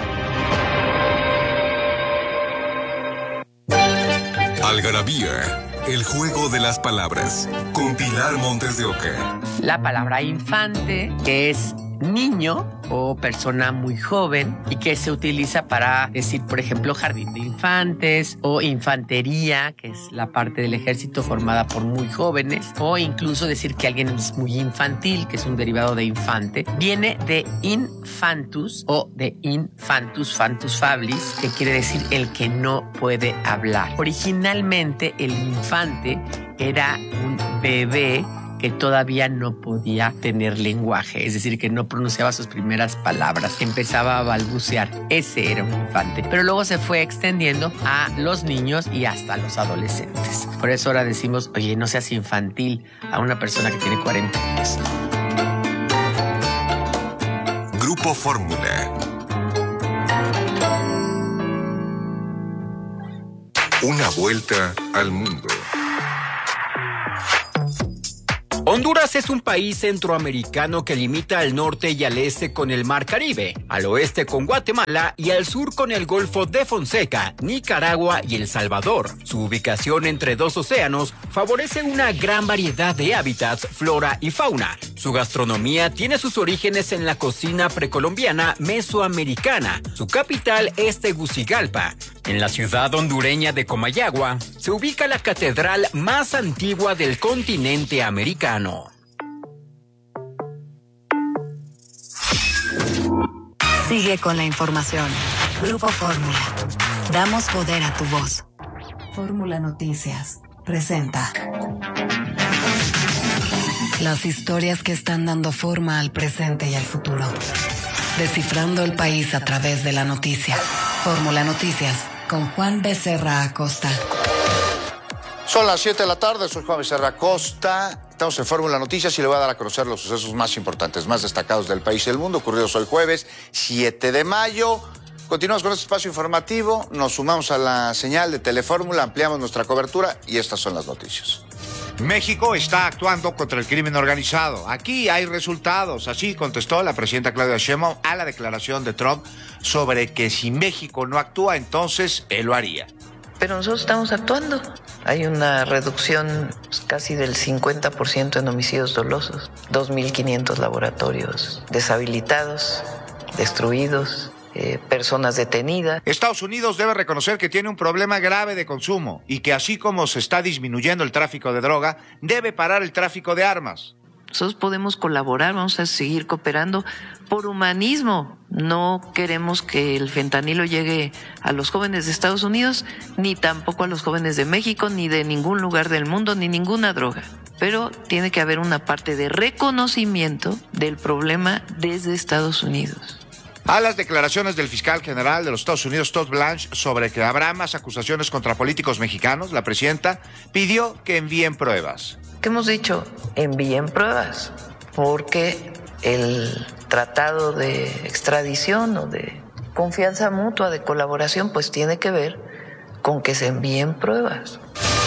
Algarabía, el juego de las palabras, con Pilar Montes de Oca. La palabra infante, que es niño o persona muy joven y que se utiliza para decir, por ejemplo, jardín de infantes o infantería, que es la parte del ejército formada por muy jóvenes, o incluso decir que alguien es muy infantil, que es un derivado de infante. Viene de infantus o de infantus, fantus fablis, que quiere decir el que no puede hablar. Originalmente el infante era un bebé que todavía no podía tener lenguaje, es decir, que no pronunciaba sus primeras palabras, que empezaba a balbucear. Ese era un infante. Pero luego se fue extendiendo a los niños y hasta a los adolescentes. Por eso ahora decimos, oye, no seas infantil a una persona que tiene cuarenta años. Grupo Fórmula. Una vuelta al mundo. Honduras es un país centroamericano que limita al norte y al este con el Mar Caribe, al oeste con Guatemala y al sur con el Golfo de Fonseca, Nicaragua y El Salvador. Su ubicación entre dos océanos favorece una gran variedad de hábitats, flora y fauna. Su gastronomía tiene sus orígenes en la cocina precolombiana mesoamericana. Su capital es Tegucigalpa. En la ciudad hondureña de Comayagua se ubica la catedral más antigua del continente americano. Sigue con la información. Grupo Fórmula. Damos poder a tu voz. Fórmula Noticias presenta las historias que están dando forma al presente y al futuro. Descifrando el país a través de la noticia. Fórmula Noticias con Juan Becerra Acosta. Son las siete de la tarde, soy Juan Becerra Acosta. Estamos en Fórmula Noticias y le voy a dar a conocer los sucesos más importantes, más destacados del país y del mundo, ocurridos hoy jueves, siete de mayo. Continuamos con este espacio informativo, nos sumamos a la señal de Telefórmula, ampliamos nuestra cobertura y estas son las noticias. México está actuando contra el crimen organizado. Aquí hay resultados. Así contestó la presidenta Claudia Sheinbaum a la declaración de Trump sobre que si México no actúa, entonces él lo haría. Pero nosotros estamos actuando. Hay una reducción pues, casi del cincuenta por ciento en homicidios dolosos, dos mil quinientos laboratorios deshabilitados, destruidos, eh, personas detenidas. Estados Unidos debe reconocer que tiene un problema grave de consumo y que así como se está disminuyendo el tráfico de droga, debe parar el tráfico de armas. Nosotros podemos colaborar, vamos a seguir cooperando por humanismo. No queremos que el fentanilo llegue a los jóvenes de Estados Unidos, ni tampoco a los jóvenes de México, ni de ningún lugar del mundo, ni ninguna droga. Pero tiene que haber una parte de reconocimiento del problema desde Estados Unidos. A las declaraciones del fiscal general de los Estados Unidos, Todd Blanche, sobre que habrá más acusaciones contra políticos mexicanos, la presidenta pidió que envíen pruebas. ¿Qué hemos dicho? Envíen pruebas, porque el tratado de extradición o de confianza mutua, de colaboración, pues tiene que ver con que se envíen pruebas.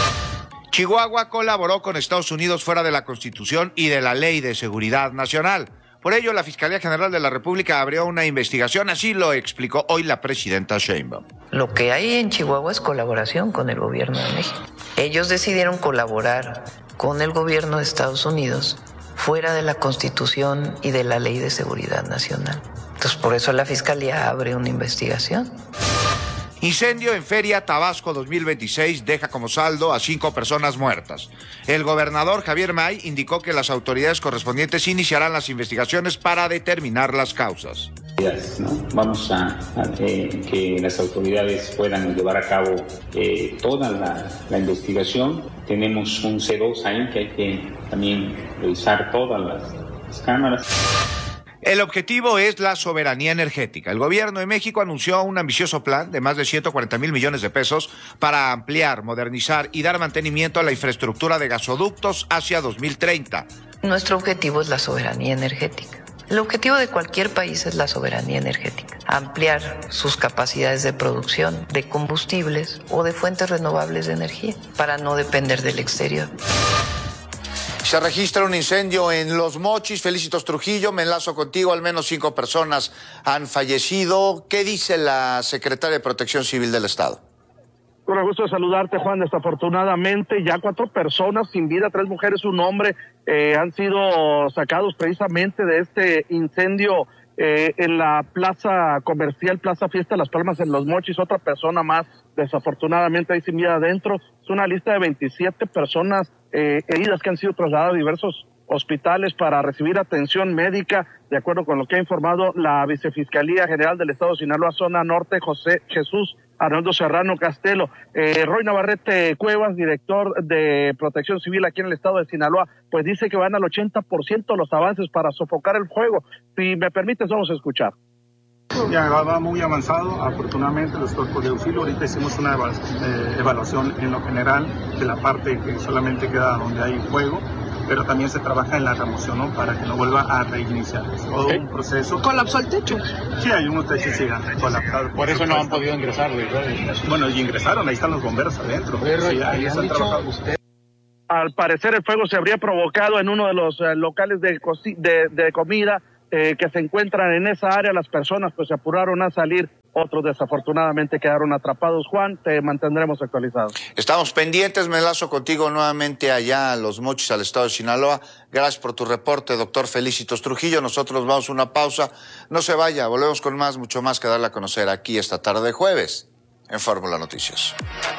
Chihuahua colaboró con Estados Unidos fuera de la Constitución y de la Ley de Seguridad Nacional. Por ello, la Fiscalía General de la República abrió una investigación, así lo explicó hoy la presidenta Sheinbaum. Lo que hay en Chihuahua es colaboración con el gobierno de México. Ellos decidieron colaborar con el gobierno de Estados Unidos fuera de la Constitución y de la Ley de Seguridad Nacional. Entonces, por eso la Fiscalía abre una investigación. Incendio en Feria Tabasco dos mil veintiséis deja como saldo a cinco personas muertas. El gobernador Javier May indicó que las autoridades correspondientes iniciarán las investigaciones para determinar las causas. ¿no? Vamos a, a eh, que las autoridades puedan llevar a cabo eh, toda la, la investigación. Tenemos un C dos ahí que hay que también revisar todas las, las cámaras. El objetivo es la soberanía energética. El gobierno de México anunció un ambicioso plan de más de ciento cuarenta mil millones de pesos para ampliar, modernizar y dar mantenimiento a la infraestructura de gasoductos hacia dos mil treinta. Nuestro objetivo es la soberanía energética. El objetivo de cualquier país es la soberanía energética. Ampliar sus capacidades de producción de combustibles o de fuentes renovables de energía para no depender del exterior. Se registra un incendio en Los Mochis. Felicitos Trujillo, me enlazo contigo. Al menos cinco personas han fallecido. ¿Qué dice la secretaria de Protección Civil del Estado? Con el gusto de saludarte, Juan. Desafortunadamente, ya cuatro personas sin vida, tres mujeres, un hombre, eh, han sido sacados precisamente de este incendio eh, en la plaza comercial, Plaza Fiesta Las Palmas en Los Mochis. Otra persona más, desafortunadamente, ahí sin vida adentro. Es una lista de veintisiete personas eh, heridas que han sido trasladadas a diversos hospitales para recibir atención médica, de acuerdo con lo que ha informado la Vicefiscalía General del Estado de Sinaloa, Zona Norte, José Jesús Arnoldo Serrano Castelo. Eh, Roy Navarrete Cuevas, director de Protección Civil aquí en el estado de Sinaloa, pues dice que van al ochenta por ciento los avances para sofocar el fuego. Si me permites, vamos a escuchar. Ya va muy avanzado, afortunadamente los cuerpos de auxilio, ahorita hicimos una eh, evaluación en lo general de la parte que solamente queda donde hay fuego, pero también se trabaja en la remoción, ¿no? Para que no vuelva a reiniciar. Es todo okay. un proceso. ¿Colapsó el techo? Sí, hay unos techos que han colapsado. Por, por eso no han podido ingresar, ¿verdad? Bueno, y ingresaron, ahí están los bomberos adentro. Pero, sí, ahí están trabajando. Usted... Al parecer el fuego se habría provocado en uno de los uh, locales de, de, de comida eh, que se encuentran en esa área. Las personas pues se apuraron a salir. Otros desafortunadamente quedaron atrapados. Juan, te mantendremos actualizados. Estamos pendientes, me enlazo contigo nuevamente allá a Los Mochis, al estado de Sinaloa. Gracias por tu reporte, doctor Felicitos Trujillo. Nosotros vamos a una pausa. No se vaya, volvemos con más, mucho más que darle a conocer aquí esta tarde de jueves en Fórmula Noticias.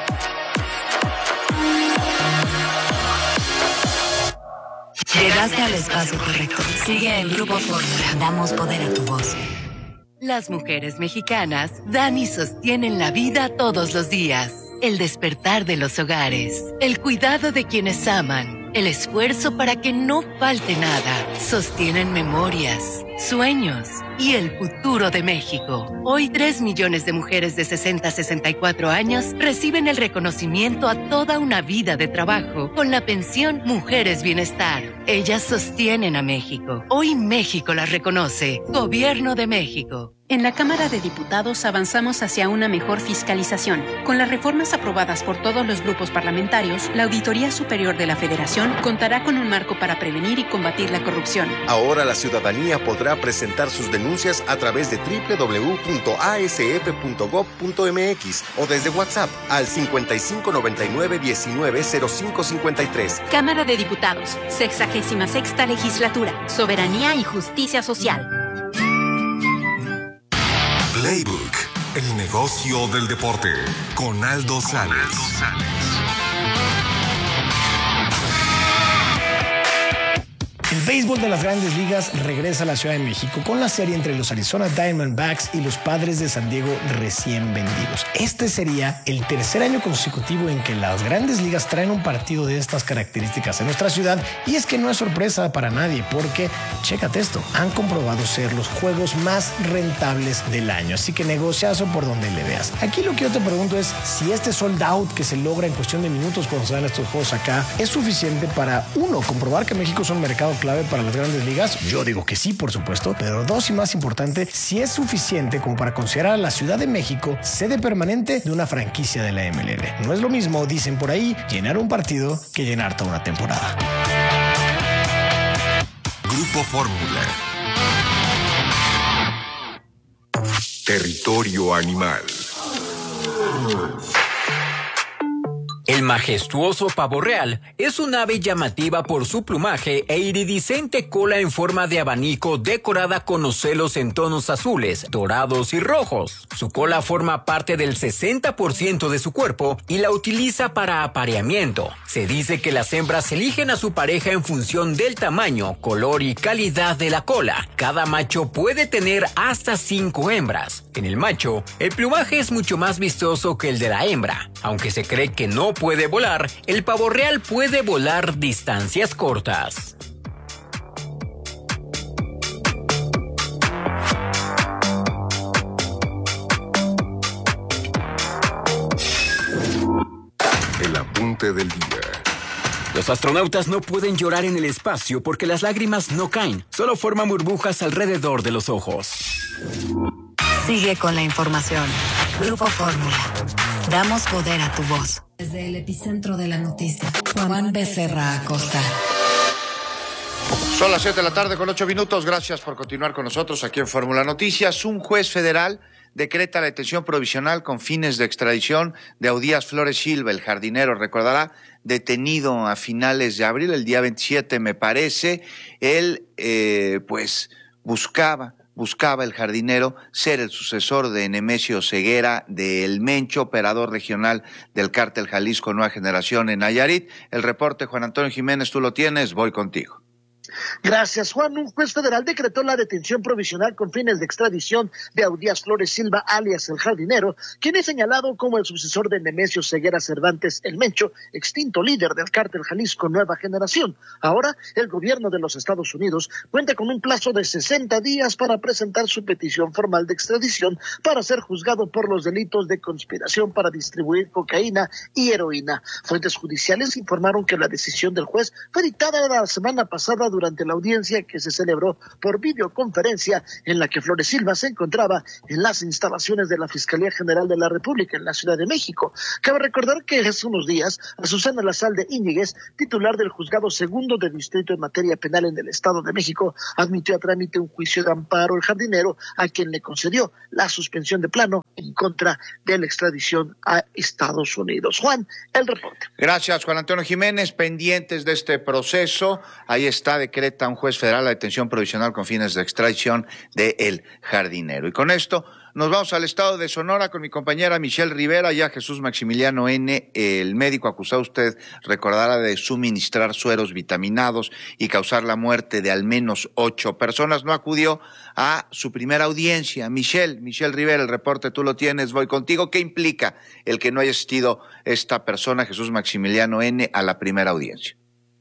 Llegaste al espacio correcto. Sigue en Grupo Fórmula. Damos poder a tu voz. Las mujeres mexicanas dan y sostienen la vida todos los días. El despertar de los hogares, el cuidado de quienes aman, el esfuerzo para que no falte nada. Sostienen memorias, sueños y el futuro de México. Hoy tres millones de mujeres de sesenta a sesenta y cuatro años reciben el reconocimiento a toda una vida de trabajo con la pensión Mujeres Bienestar. Ellas sostienen a México. Hoy México las reconoce. Gobierno de México. En la Cámara de Diputados avanzamos hacia una mejor fiscalización. Con las reformas aprobadas por todos los grupos parlamentarios, la Auditoría Superior de la Federación contará con un marco para prevenir y combatir la corrupción. Ahora la ciudadanía podrá presentar sus denuncias a través de doble u doble u doble u punto a s f punto gob punto m x o desde WhatsApp al cincuenta y cinco noventa y nueve diecinueve cero cinco cincuenta y tres. Cámara de Diputados, sexagésima sexta Legislatura, Soberanía y Justicia Social. Playbook, el negocio del deporte, con Aldo Sales. El béisbol de las Grandes Ligas regresa a la Ciudad de México con la serie entre los Arizona Diamondbacks y los Padres de San Diego recién vendidos. Este sería el tercer año consecutivo en que las Grandes Ligas traen un partido de estas características en nuestra ciudad, y es que no es sorpresa para nadie porque, chécate esto, han comprobado ser los juegos más rentables del año, así que negociazo por donde le veas. Aquí lo que yo te pregunto es si este sold out que se logra en cuestión de minutos cuando se dan estos juegos acá es suficiente para, uno, comprobar que México es un mercado clave para las Grandes Ligas. Yo digo que sí, por supuesto, pero dos, y más importante, si es suficiente como para considerar a la Ciudad de México sede permanente de una franquicia de la M L B. No es lo mismo, dicen por ahí, llenar un partido que llenar toda una temporada. Grupo Fórmula. Territorio animal. El majestuoso pavo real es un ave llamativa por su plumaje e iridiscente cola en forma de abanico decorada con ocelos en tonos azules, dorados y rojos. Su cola forma parte del sesenta por ciento de su cuerpo y la utiliza para apareamiento. Se dice que las hembras eligen a su pareja en función del tamaño, color y calidad de la cola. Cada macho puede tener hasta cinco hembras. En el macho, el plumaje es mucho más vistoso que el de la hembra. Aunque se cree que no puede volar, el pavo real puede volar distancias cortas. El apunte del día. Los astronautas no pueden llorar en el espacio porque las lágrimas no caen, solo forman burbujas alrededor de los ojos. Sigue con la información. Grupo Fórmula. Damos poder a tu voz. Desde el epicentro de la noticia, Juan Becerra Acosta. Son las siete de la tarde con ocho minutos. Gracias por continuar con nosotros aquí en Fórmula Noticias. Un juez federal decreta la detención provisional con fines de extradición de Audías Flores Silva, el jardinero, recordará, detenido a finales de abril, el día veintisiete me parece. Él, eh, pues, buscaba... Buscaba el jardinero ser el sucesor de Nemesio Ceguera de El Mencho, operador regional del Cártel Jalisco Nueva Generación en Nayarit. El reporte, Juan Antonio Jiménez, tú lo tienes, voy contigo. Gracias, Juan. Un juez federal decretó la detención provisional con fines de extradición de Audías Flores Silva, alias El Jardinero, quien es señalado como el sucesor de Nemesio Ceguera Cervantes, el Mencho, extinto líder del cártel Jalisco Nueva Generación. Ahora, el gobierno de los Estados Unidos cuenta con un plazo de sesenta días para presentar su petición formal de extradición para ser juzgado por los delitos de conspiración para distribuir cocaína y heroína. Fuentes judiciales informaron que la decisión del juez fue dictada la semana pasada durante la audiencia que se celebró por videoconferencia en la que Flores Silva se encontraba en las instalaciones de la Fiscalía General de la República en la Ciudad de México. Cabe recordar que hace unos días Azucena Lazalde Íñiguez, titular del Juzgado Segundo de Distrito en Materia Penal en el Estado de México, admitió a trámite un juicio de amparo al jardinero, a quien le concedió la suspensión de plano en contra de la extradición a Estados Unidos. Juan, el reporte. Gracias, Juan Antonio Jiménez. Pendientes de este proceso, ahí está, decreta un juez federal la detención provisional con fines de extradición de El Jardinero. Y con esto nos vamos al estado de Sonora con mi compañera Michelle Rivera. Ya Jesús Maximiliano N., el médico acusado, usted recordará, de suministrar sueros vitaminados y causar la muerte de al menos ocho personas, no acudió a su primera audiencia. Michelle, Michelle Rivera, el reporte tú lo tienes, voy contigo. ¿Qué implica el que no haya asistido esta persona, Jesús Maximiliano N., a la primera audiencia?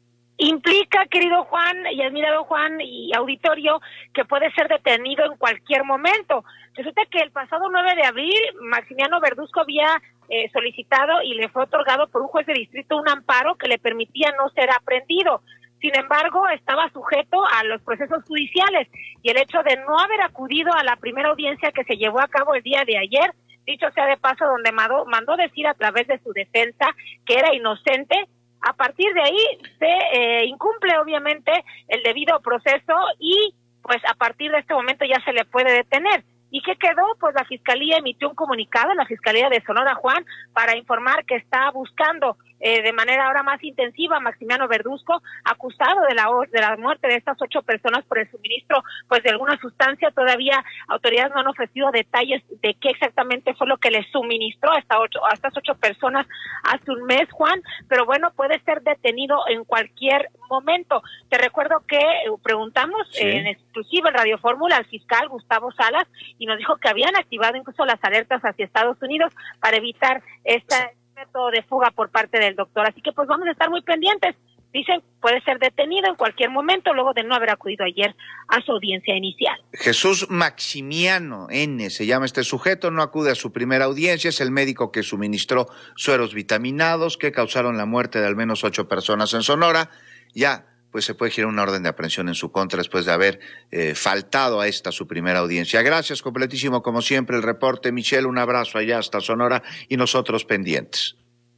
Implica, querido Juan y admirado Juan y auditorio, que puede ser detenido en cualquier momento. Resulta que el pasado nueve de abril, Maximiano Verduzco había eh, solicitado y le fue otorgado por un juez de distrito un amparo que le permitía no ser aprehendido. Sin embargo, estaba sujeto a los procesos judiciales y el hecho de no haber acudido a la primera audiencia que se llevó a cabo el día de ayer, dicho sea de paso, donde mandó, mandó decir a través de su defensa que era inocente. A partir de ahí se eh, incumple obviamente el debido proceso y pues a partir de este momento ya se le puede detener. ¿Y qué quedó? Pues la Fiscalía emitió un comunicado, la Fiscalía de Sonora, Juan, para informar que está buscando eh, de manera ahora más intensiva a Maximiano Verduzco, acusado de la de la muerte de estas ocho personas por el suministro pues de alguna sustancia. Todavía autoridades no han ofrecido detalles de qué exactamente fue lo que le suministró a, esta ocho, a estas ocho personas hace un mes, Juan, pero bueno, puede ser detenido en cualquier momento. Te recuerdo que eh, preguntamos sí. eh, en exclusiva en Radio Fórmula al fiscal Gustavo Salas y nos dijo que habían activado incluso las alertas hacia Estados Unidos para evitar este método de fuga por parte del doctor. Así que pues vamos a estar muy pendientes. Dicen puede ser detenido en cualquier momento luego de no haber acudido ayer a su audiencia inicial. Jesús Maximiano N. se llama este sujeto, no acude a su primera audiencia, es el médico que suministró sueros vitaminados que causaron la muerte de al menos ocho personas en Sonora. Ya pues se puede girar una orden de aprehensión en su contra después de haber eh, faltado a esta su primera audiencia. Gracias, completísimo como siempre el reporte, Michelle, un abrazo allá hasta Sonora y nosotros pendientes.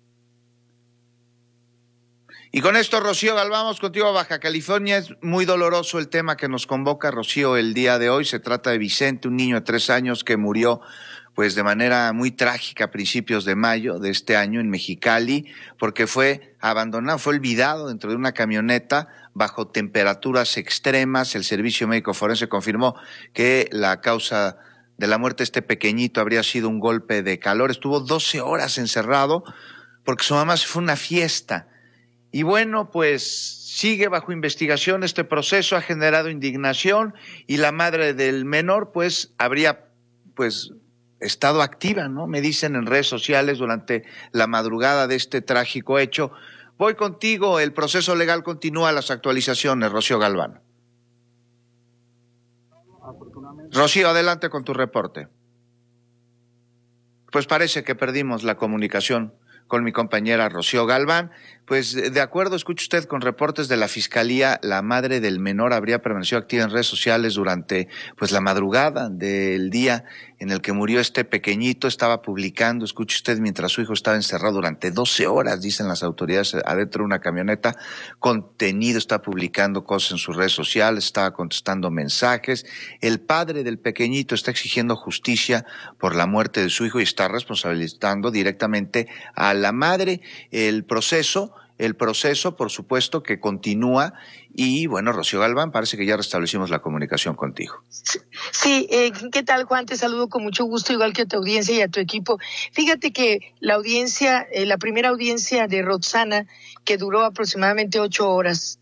Y con esto, Rocío Galván, vamos contigo a Baja California. Es muy doloroso el tema que nos convoca, Rocío, el día de hoy. Se trata de Vicente, un niño de tres años que murió pues de manera muy trágica a principios de mayo de este año en Mexicali, porque fue abandonado, fue olvidado dentro de una camioneta bajo temperaturas extremas. El Servicio Médico Forense confirmó que la causa de la muerte de este pequeñito habría sido un golpe de calor. Estuvo doce horas encerrado porque su mamá se fue a una fiesta. Y bueno, pues sigue bajo investigación este proceso, ha generado indignación y la madre del menor pues habría pues estado activa, ¿no? Me dicen en redes sociales durante la madrugada de este trágico hecho. Voy contigo, el proceso legal continúa, las actualizaciones, Rocío Galván. Rocío, adelante con tu reporte. Pues parece que perdimos la comunicación con mi compañera Rocío Galván. Pues de acuerdo, escuche usted, con reportes de la Fiscalía, la madre del menor habría permanecido activa en redes sociales durante pues la madrugada del día en el que murió este pequeñito. Estaba publicando, escuche usted, mientras su hijo estaba encerrado durante doce horas, dicen las autoridades, adentro de una camioneta, contenido, está publicando cosas en sus redes sociales, estaba contestando mensajes. El padre del pequeñito está exigiendo justicia por la muerte de su hijo y está responsabilizando directamente a la madre. El proceso El proceso, por supuesto, que continúa y, bueno, Rocío Galván, parece que ya restablecimos la comunicación contigo. Sí, sí eh, ¿qué tal, Juan? Te saludo con mucho gusto, igual que a tu audiencia y a tu equipo. Fíjate que la audiencia, eh, la primera audiencia de Roxana, que duró aproximadamente ocho horas,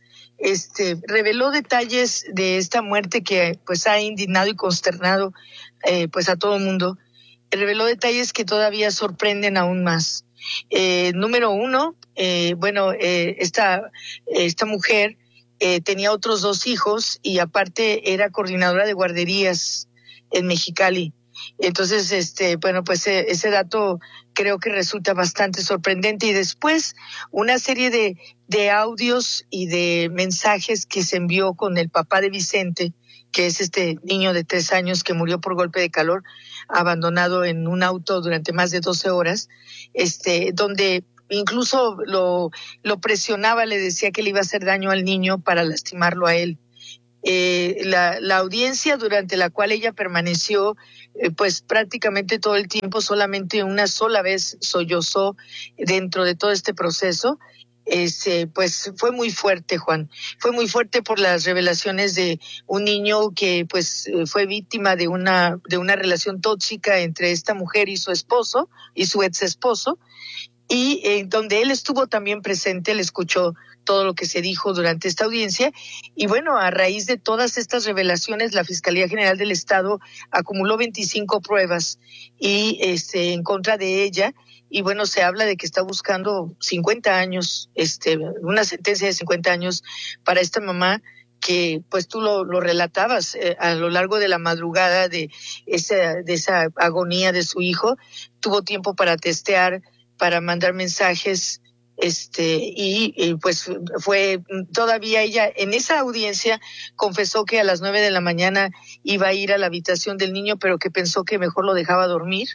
este, reveló detalles de esta muerte que pues ha indignado y consternado eh, pues a todo el mundo. Reveló detalles que todavía sorprenden aún más. Eh, número uno, eh, bueno, eh, esta, esta mujer eh, tenía otros dos hijos y aparte era coordinadora de guarderías en Mexicali. Entonces, este, bueno, pues eh, ese dato creo que resulta bastante sorprendente. Y después una serie de, de audios y de mensajes que se envió con el papá de Vicente, que es este niño de tres años que murió por golpe de calor, abandonado en un auto durante más de doce horas, este, donde incluso lo, lo presionaba, le decía que le iba a hacer daño al niño para lastimarlo a él. Eh, la, la audiencia durante la cual ella permaneció eh, pues prácticamente todo el tiempo, solamente una sola vez sollozó dentro de todo este proceso. Este, pues fue muy fuerte, Juan, fue muy fuerte por las revelaciones de un niño que pues fue víctima de una de una relación tóxica entre esta mujer y su esposo y su ex esposo, y eh, donde él estuvo también presente, él escuchó todo lo que se dijo durante esta audiencia. Y bueno, a raíz de todas estas revelaciones, la Fiscalía General del Estado acumuló veinticinco pruebas y este en contra de ella. Y bueno, se habla de que está buscando cincuenta años, este, una sentencia de cincuenta años para esta mamá que, pues tú lo, lo relatabas eh, a lo largo de la madrugada de esa, de esa agonía de su hijo, tuvo tiempo para testear, para mandar mensajes, este, y, y pues fue todavía ella en esa audiencia confesó que a las nueve de la mañana iba a ir a la habitación del niño, pero que pensó que mejor lo dejaba dormir,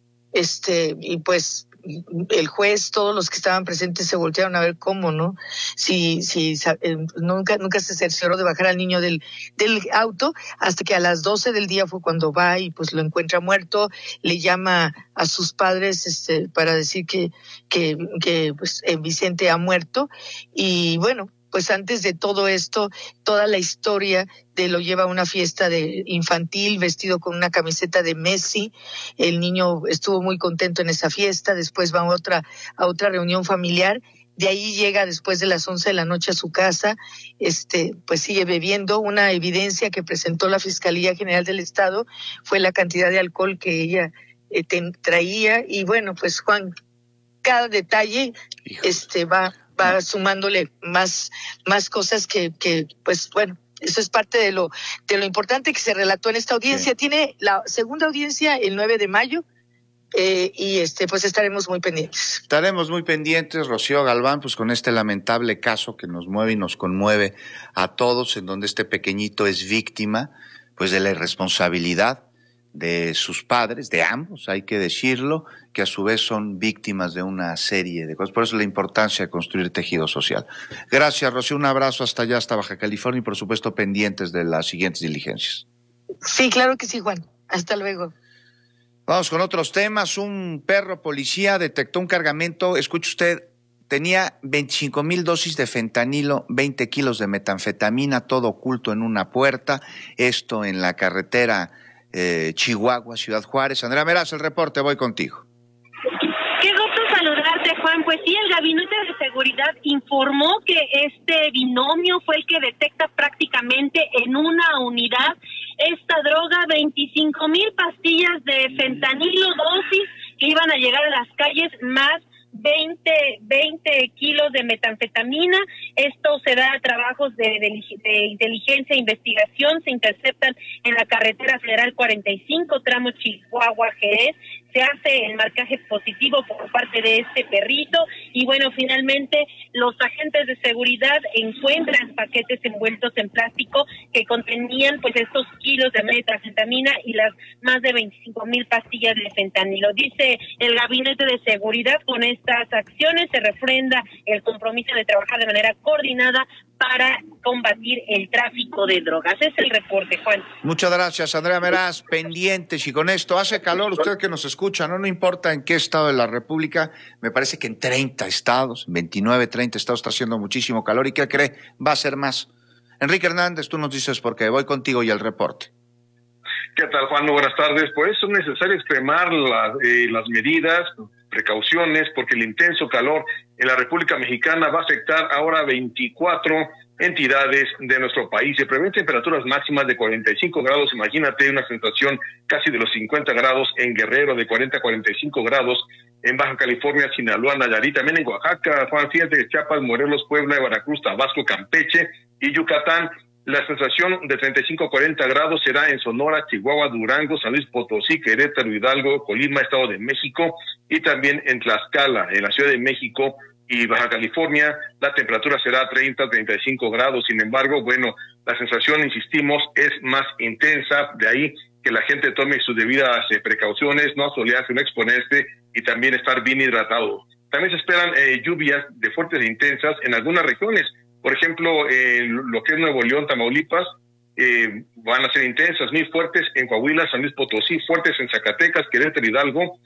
este, y pues el juez, todos los que estaban presentes se voltearon a ver cómo, ¿no? Si, si eh, nunca, nunca se cercioró de bajar al niño del, del auto, hasta que a las doce del día fue cuando va y pues lo encuentra muerto, le llama a sus padres, este, para decir que, que, que pues eh, Vicente ha muerto. Y bueno, pues antes de todo esto, toda la historia de lo lleva a una fiesta de infantil vestido con una camiseta de Messi. El niño estuvo muy contento en esa fiesta, después va a otra, a otra reunión familiar. De ahí llega después de las once de la noche a su casa, este, pues sigue bebiendo. Una evidencia que presentó la Fiscalía General del Estado fue la cantidad de alcohol que ella eh, ten, traía. Y bueno, pues Juan, cada detalle este va va sumándole más más cosas que que pues bueno, eso es parte de lo de lo importante que se relató en esta audiencia. Sí. Tiene la segunda audiencia el nueve de mayo. Eh, y este pues estaremos muy pendientes. Estaremos muy pendientes, Rocío Galván, pues con este lamentable caso que nos mueve y nos conmueve a todos, en donde este pequeñito es víctima pues de la irresponsabilidad de sus padres, de ambos, hay que decirlo, que a su vez son víctimas de una serie de cosas. Por eso la importancia de construir tejido social. Gracias, Rocío, un abrazo hasta allá, hasta Baja California, y por supuesto pendientes de las siguientes diligencias. Sí, claro que sí, Juan. Hasta luego. Vamos con otros temas. Un perro policía detectó un cargamento, escuche usted, tenía veinticinco mil dosis de fentanilo, veinte kilos de metanfetamina, todo oculto en una puerta, esto en la carretera Eh, Chihuahua, Ciudad Juárez. Andrea Meraz, el reporte, voy contigo. Qué gusto saludarte, Juan. Pues sí, el Gabinete de Seguridad informó que este binomio fue el que detecta prácticamente en una unidad esta droga, veinticinco mil pastillas de fentanilo, dosis que iban a llegar a las calles, más veinte kilos de metanfetamina. Esto se da a trabajos de, de, de inteligencia e investigación. Se interceptan en la carretera federal cuarenta y cinco, tramo Chihuahua-Jerez. Se hace el marcaje positivo por parte de este perrito y bueno, finalmente los agentes de seguridad encuentran paquetes envueltos en plástico que contenían pues estos kilos de metanfetamina y las más de veinticinco mil pastillas de fentanilo. Dice el Gabinete de Seguridad, con estas acciones se refrenda el compromiso de trabajar de manera coordinada para combatir el tráfico de drogas. Es el reporte, Juan. Muchas gracias, Andrea Meraz, pendientes. Y con esto, hace calor, usted que nos escucha, no no importa en qué estado de la República, me parece que en treinta estados, veintinueve, treinta estados está haciendo muchísimo calor. ¿Y qué cree? Va a ser más. Enrique Hernández, tú nos dices por qué. Voy contigo y el reporte. ¿Qué tal, Juan? Buenas tardes. Pues es necesario extremar la, eh, las medidas, precauciones, porque el intenso calor en la República Mexicana va a afectar ahora veinticuatro entidades de nuestro país. Se prevén temperaturas máximas de cuarenta y cinco grados, imagínate una sensación casi de los cincuenta grados en Guerrero, de cuarenta a cuarenta y cinco grados en Baja California, Sinaloa, Nayarit, también en Oaxaca, Juan, fíjate, Chiapas, Morelos, Puebla, Veracruz, Tabasco, Campeche y Yucatán. La sensación de treinta y cinco a cuarenta grados será en Sonora, Chihuahua, Durango, San Luis Potosí, Querétaro, Hidalgo, Colima, Estado de México y también en Tlaxcala, en la Ciudad de México y Baja California. La temperatura será treinta a treinta y cinco grados. Sin embargo, bueno, la sensación, insistimos, es más intensa, de ahí que la gente tome sus debidas eh, precauciones, no asolearse, no exponerse y también estar bien hidratado. También se esperan eh, lluvias de fuertes e intensas en algunas regiones. Por ejemplo, eh, lo que es Nuevo León, Tamaulipas, eh, van a ser intensas, muy fuertes en Coahuila, San Luis Potosí, fuertes en Zacatecas, Querétaro, Hidalgo,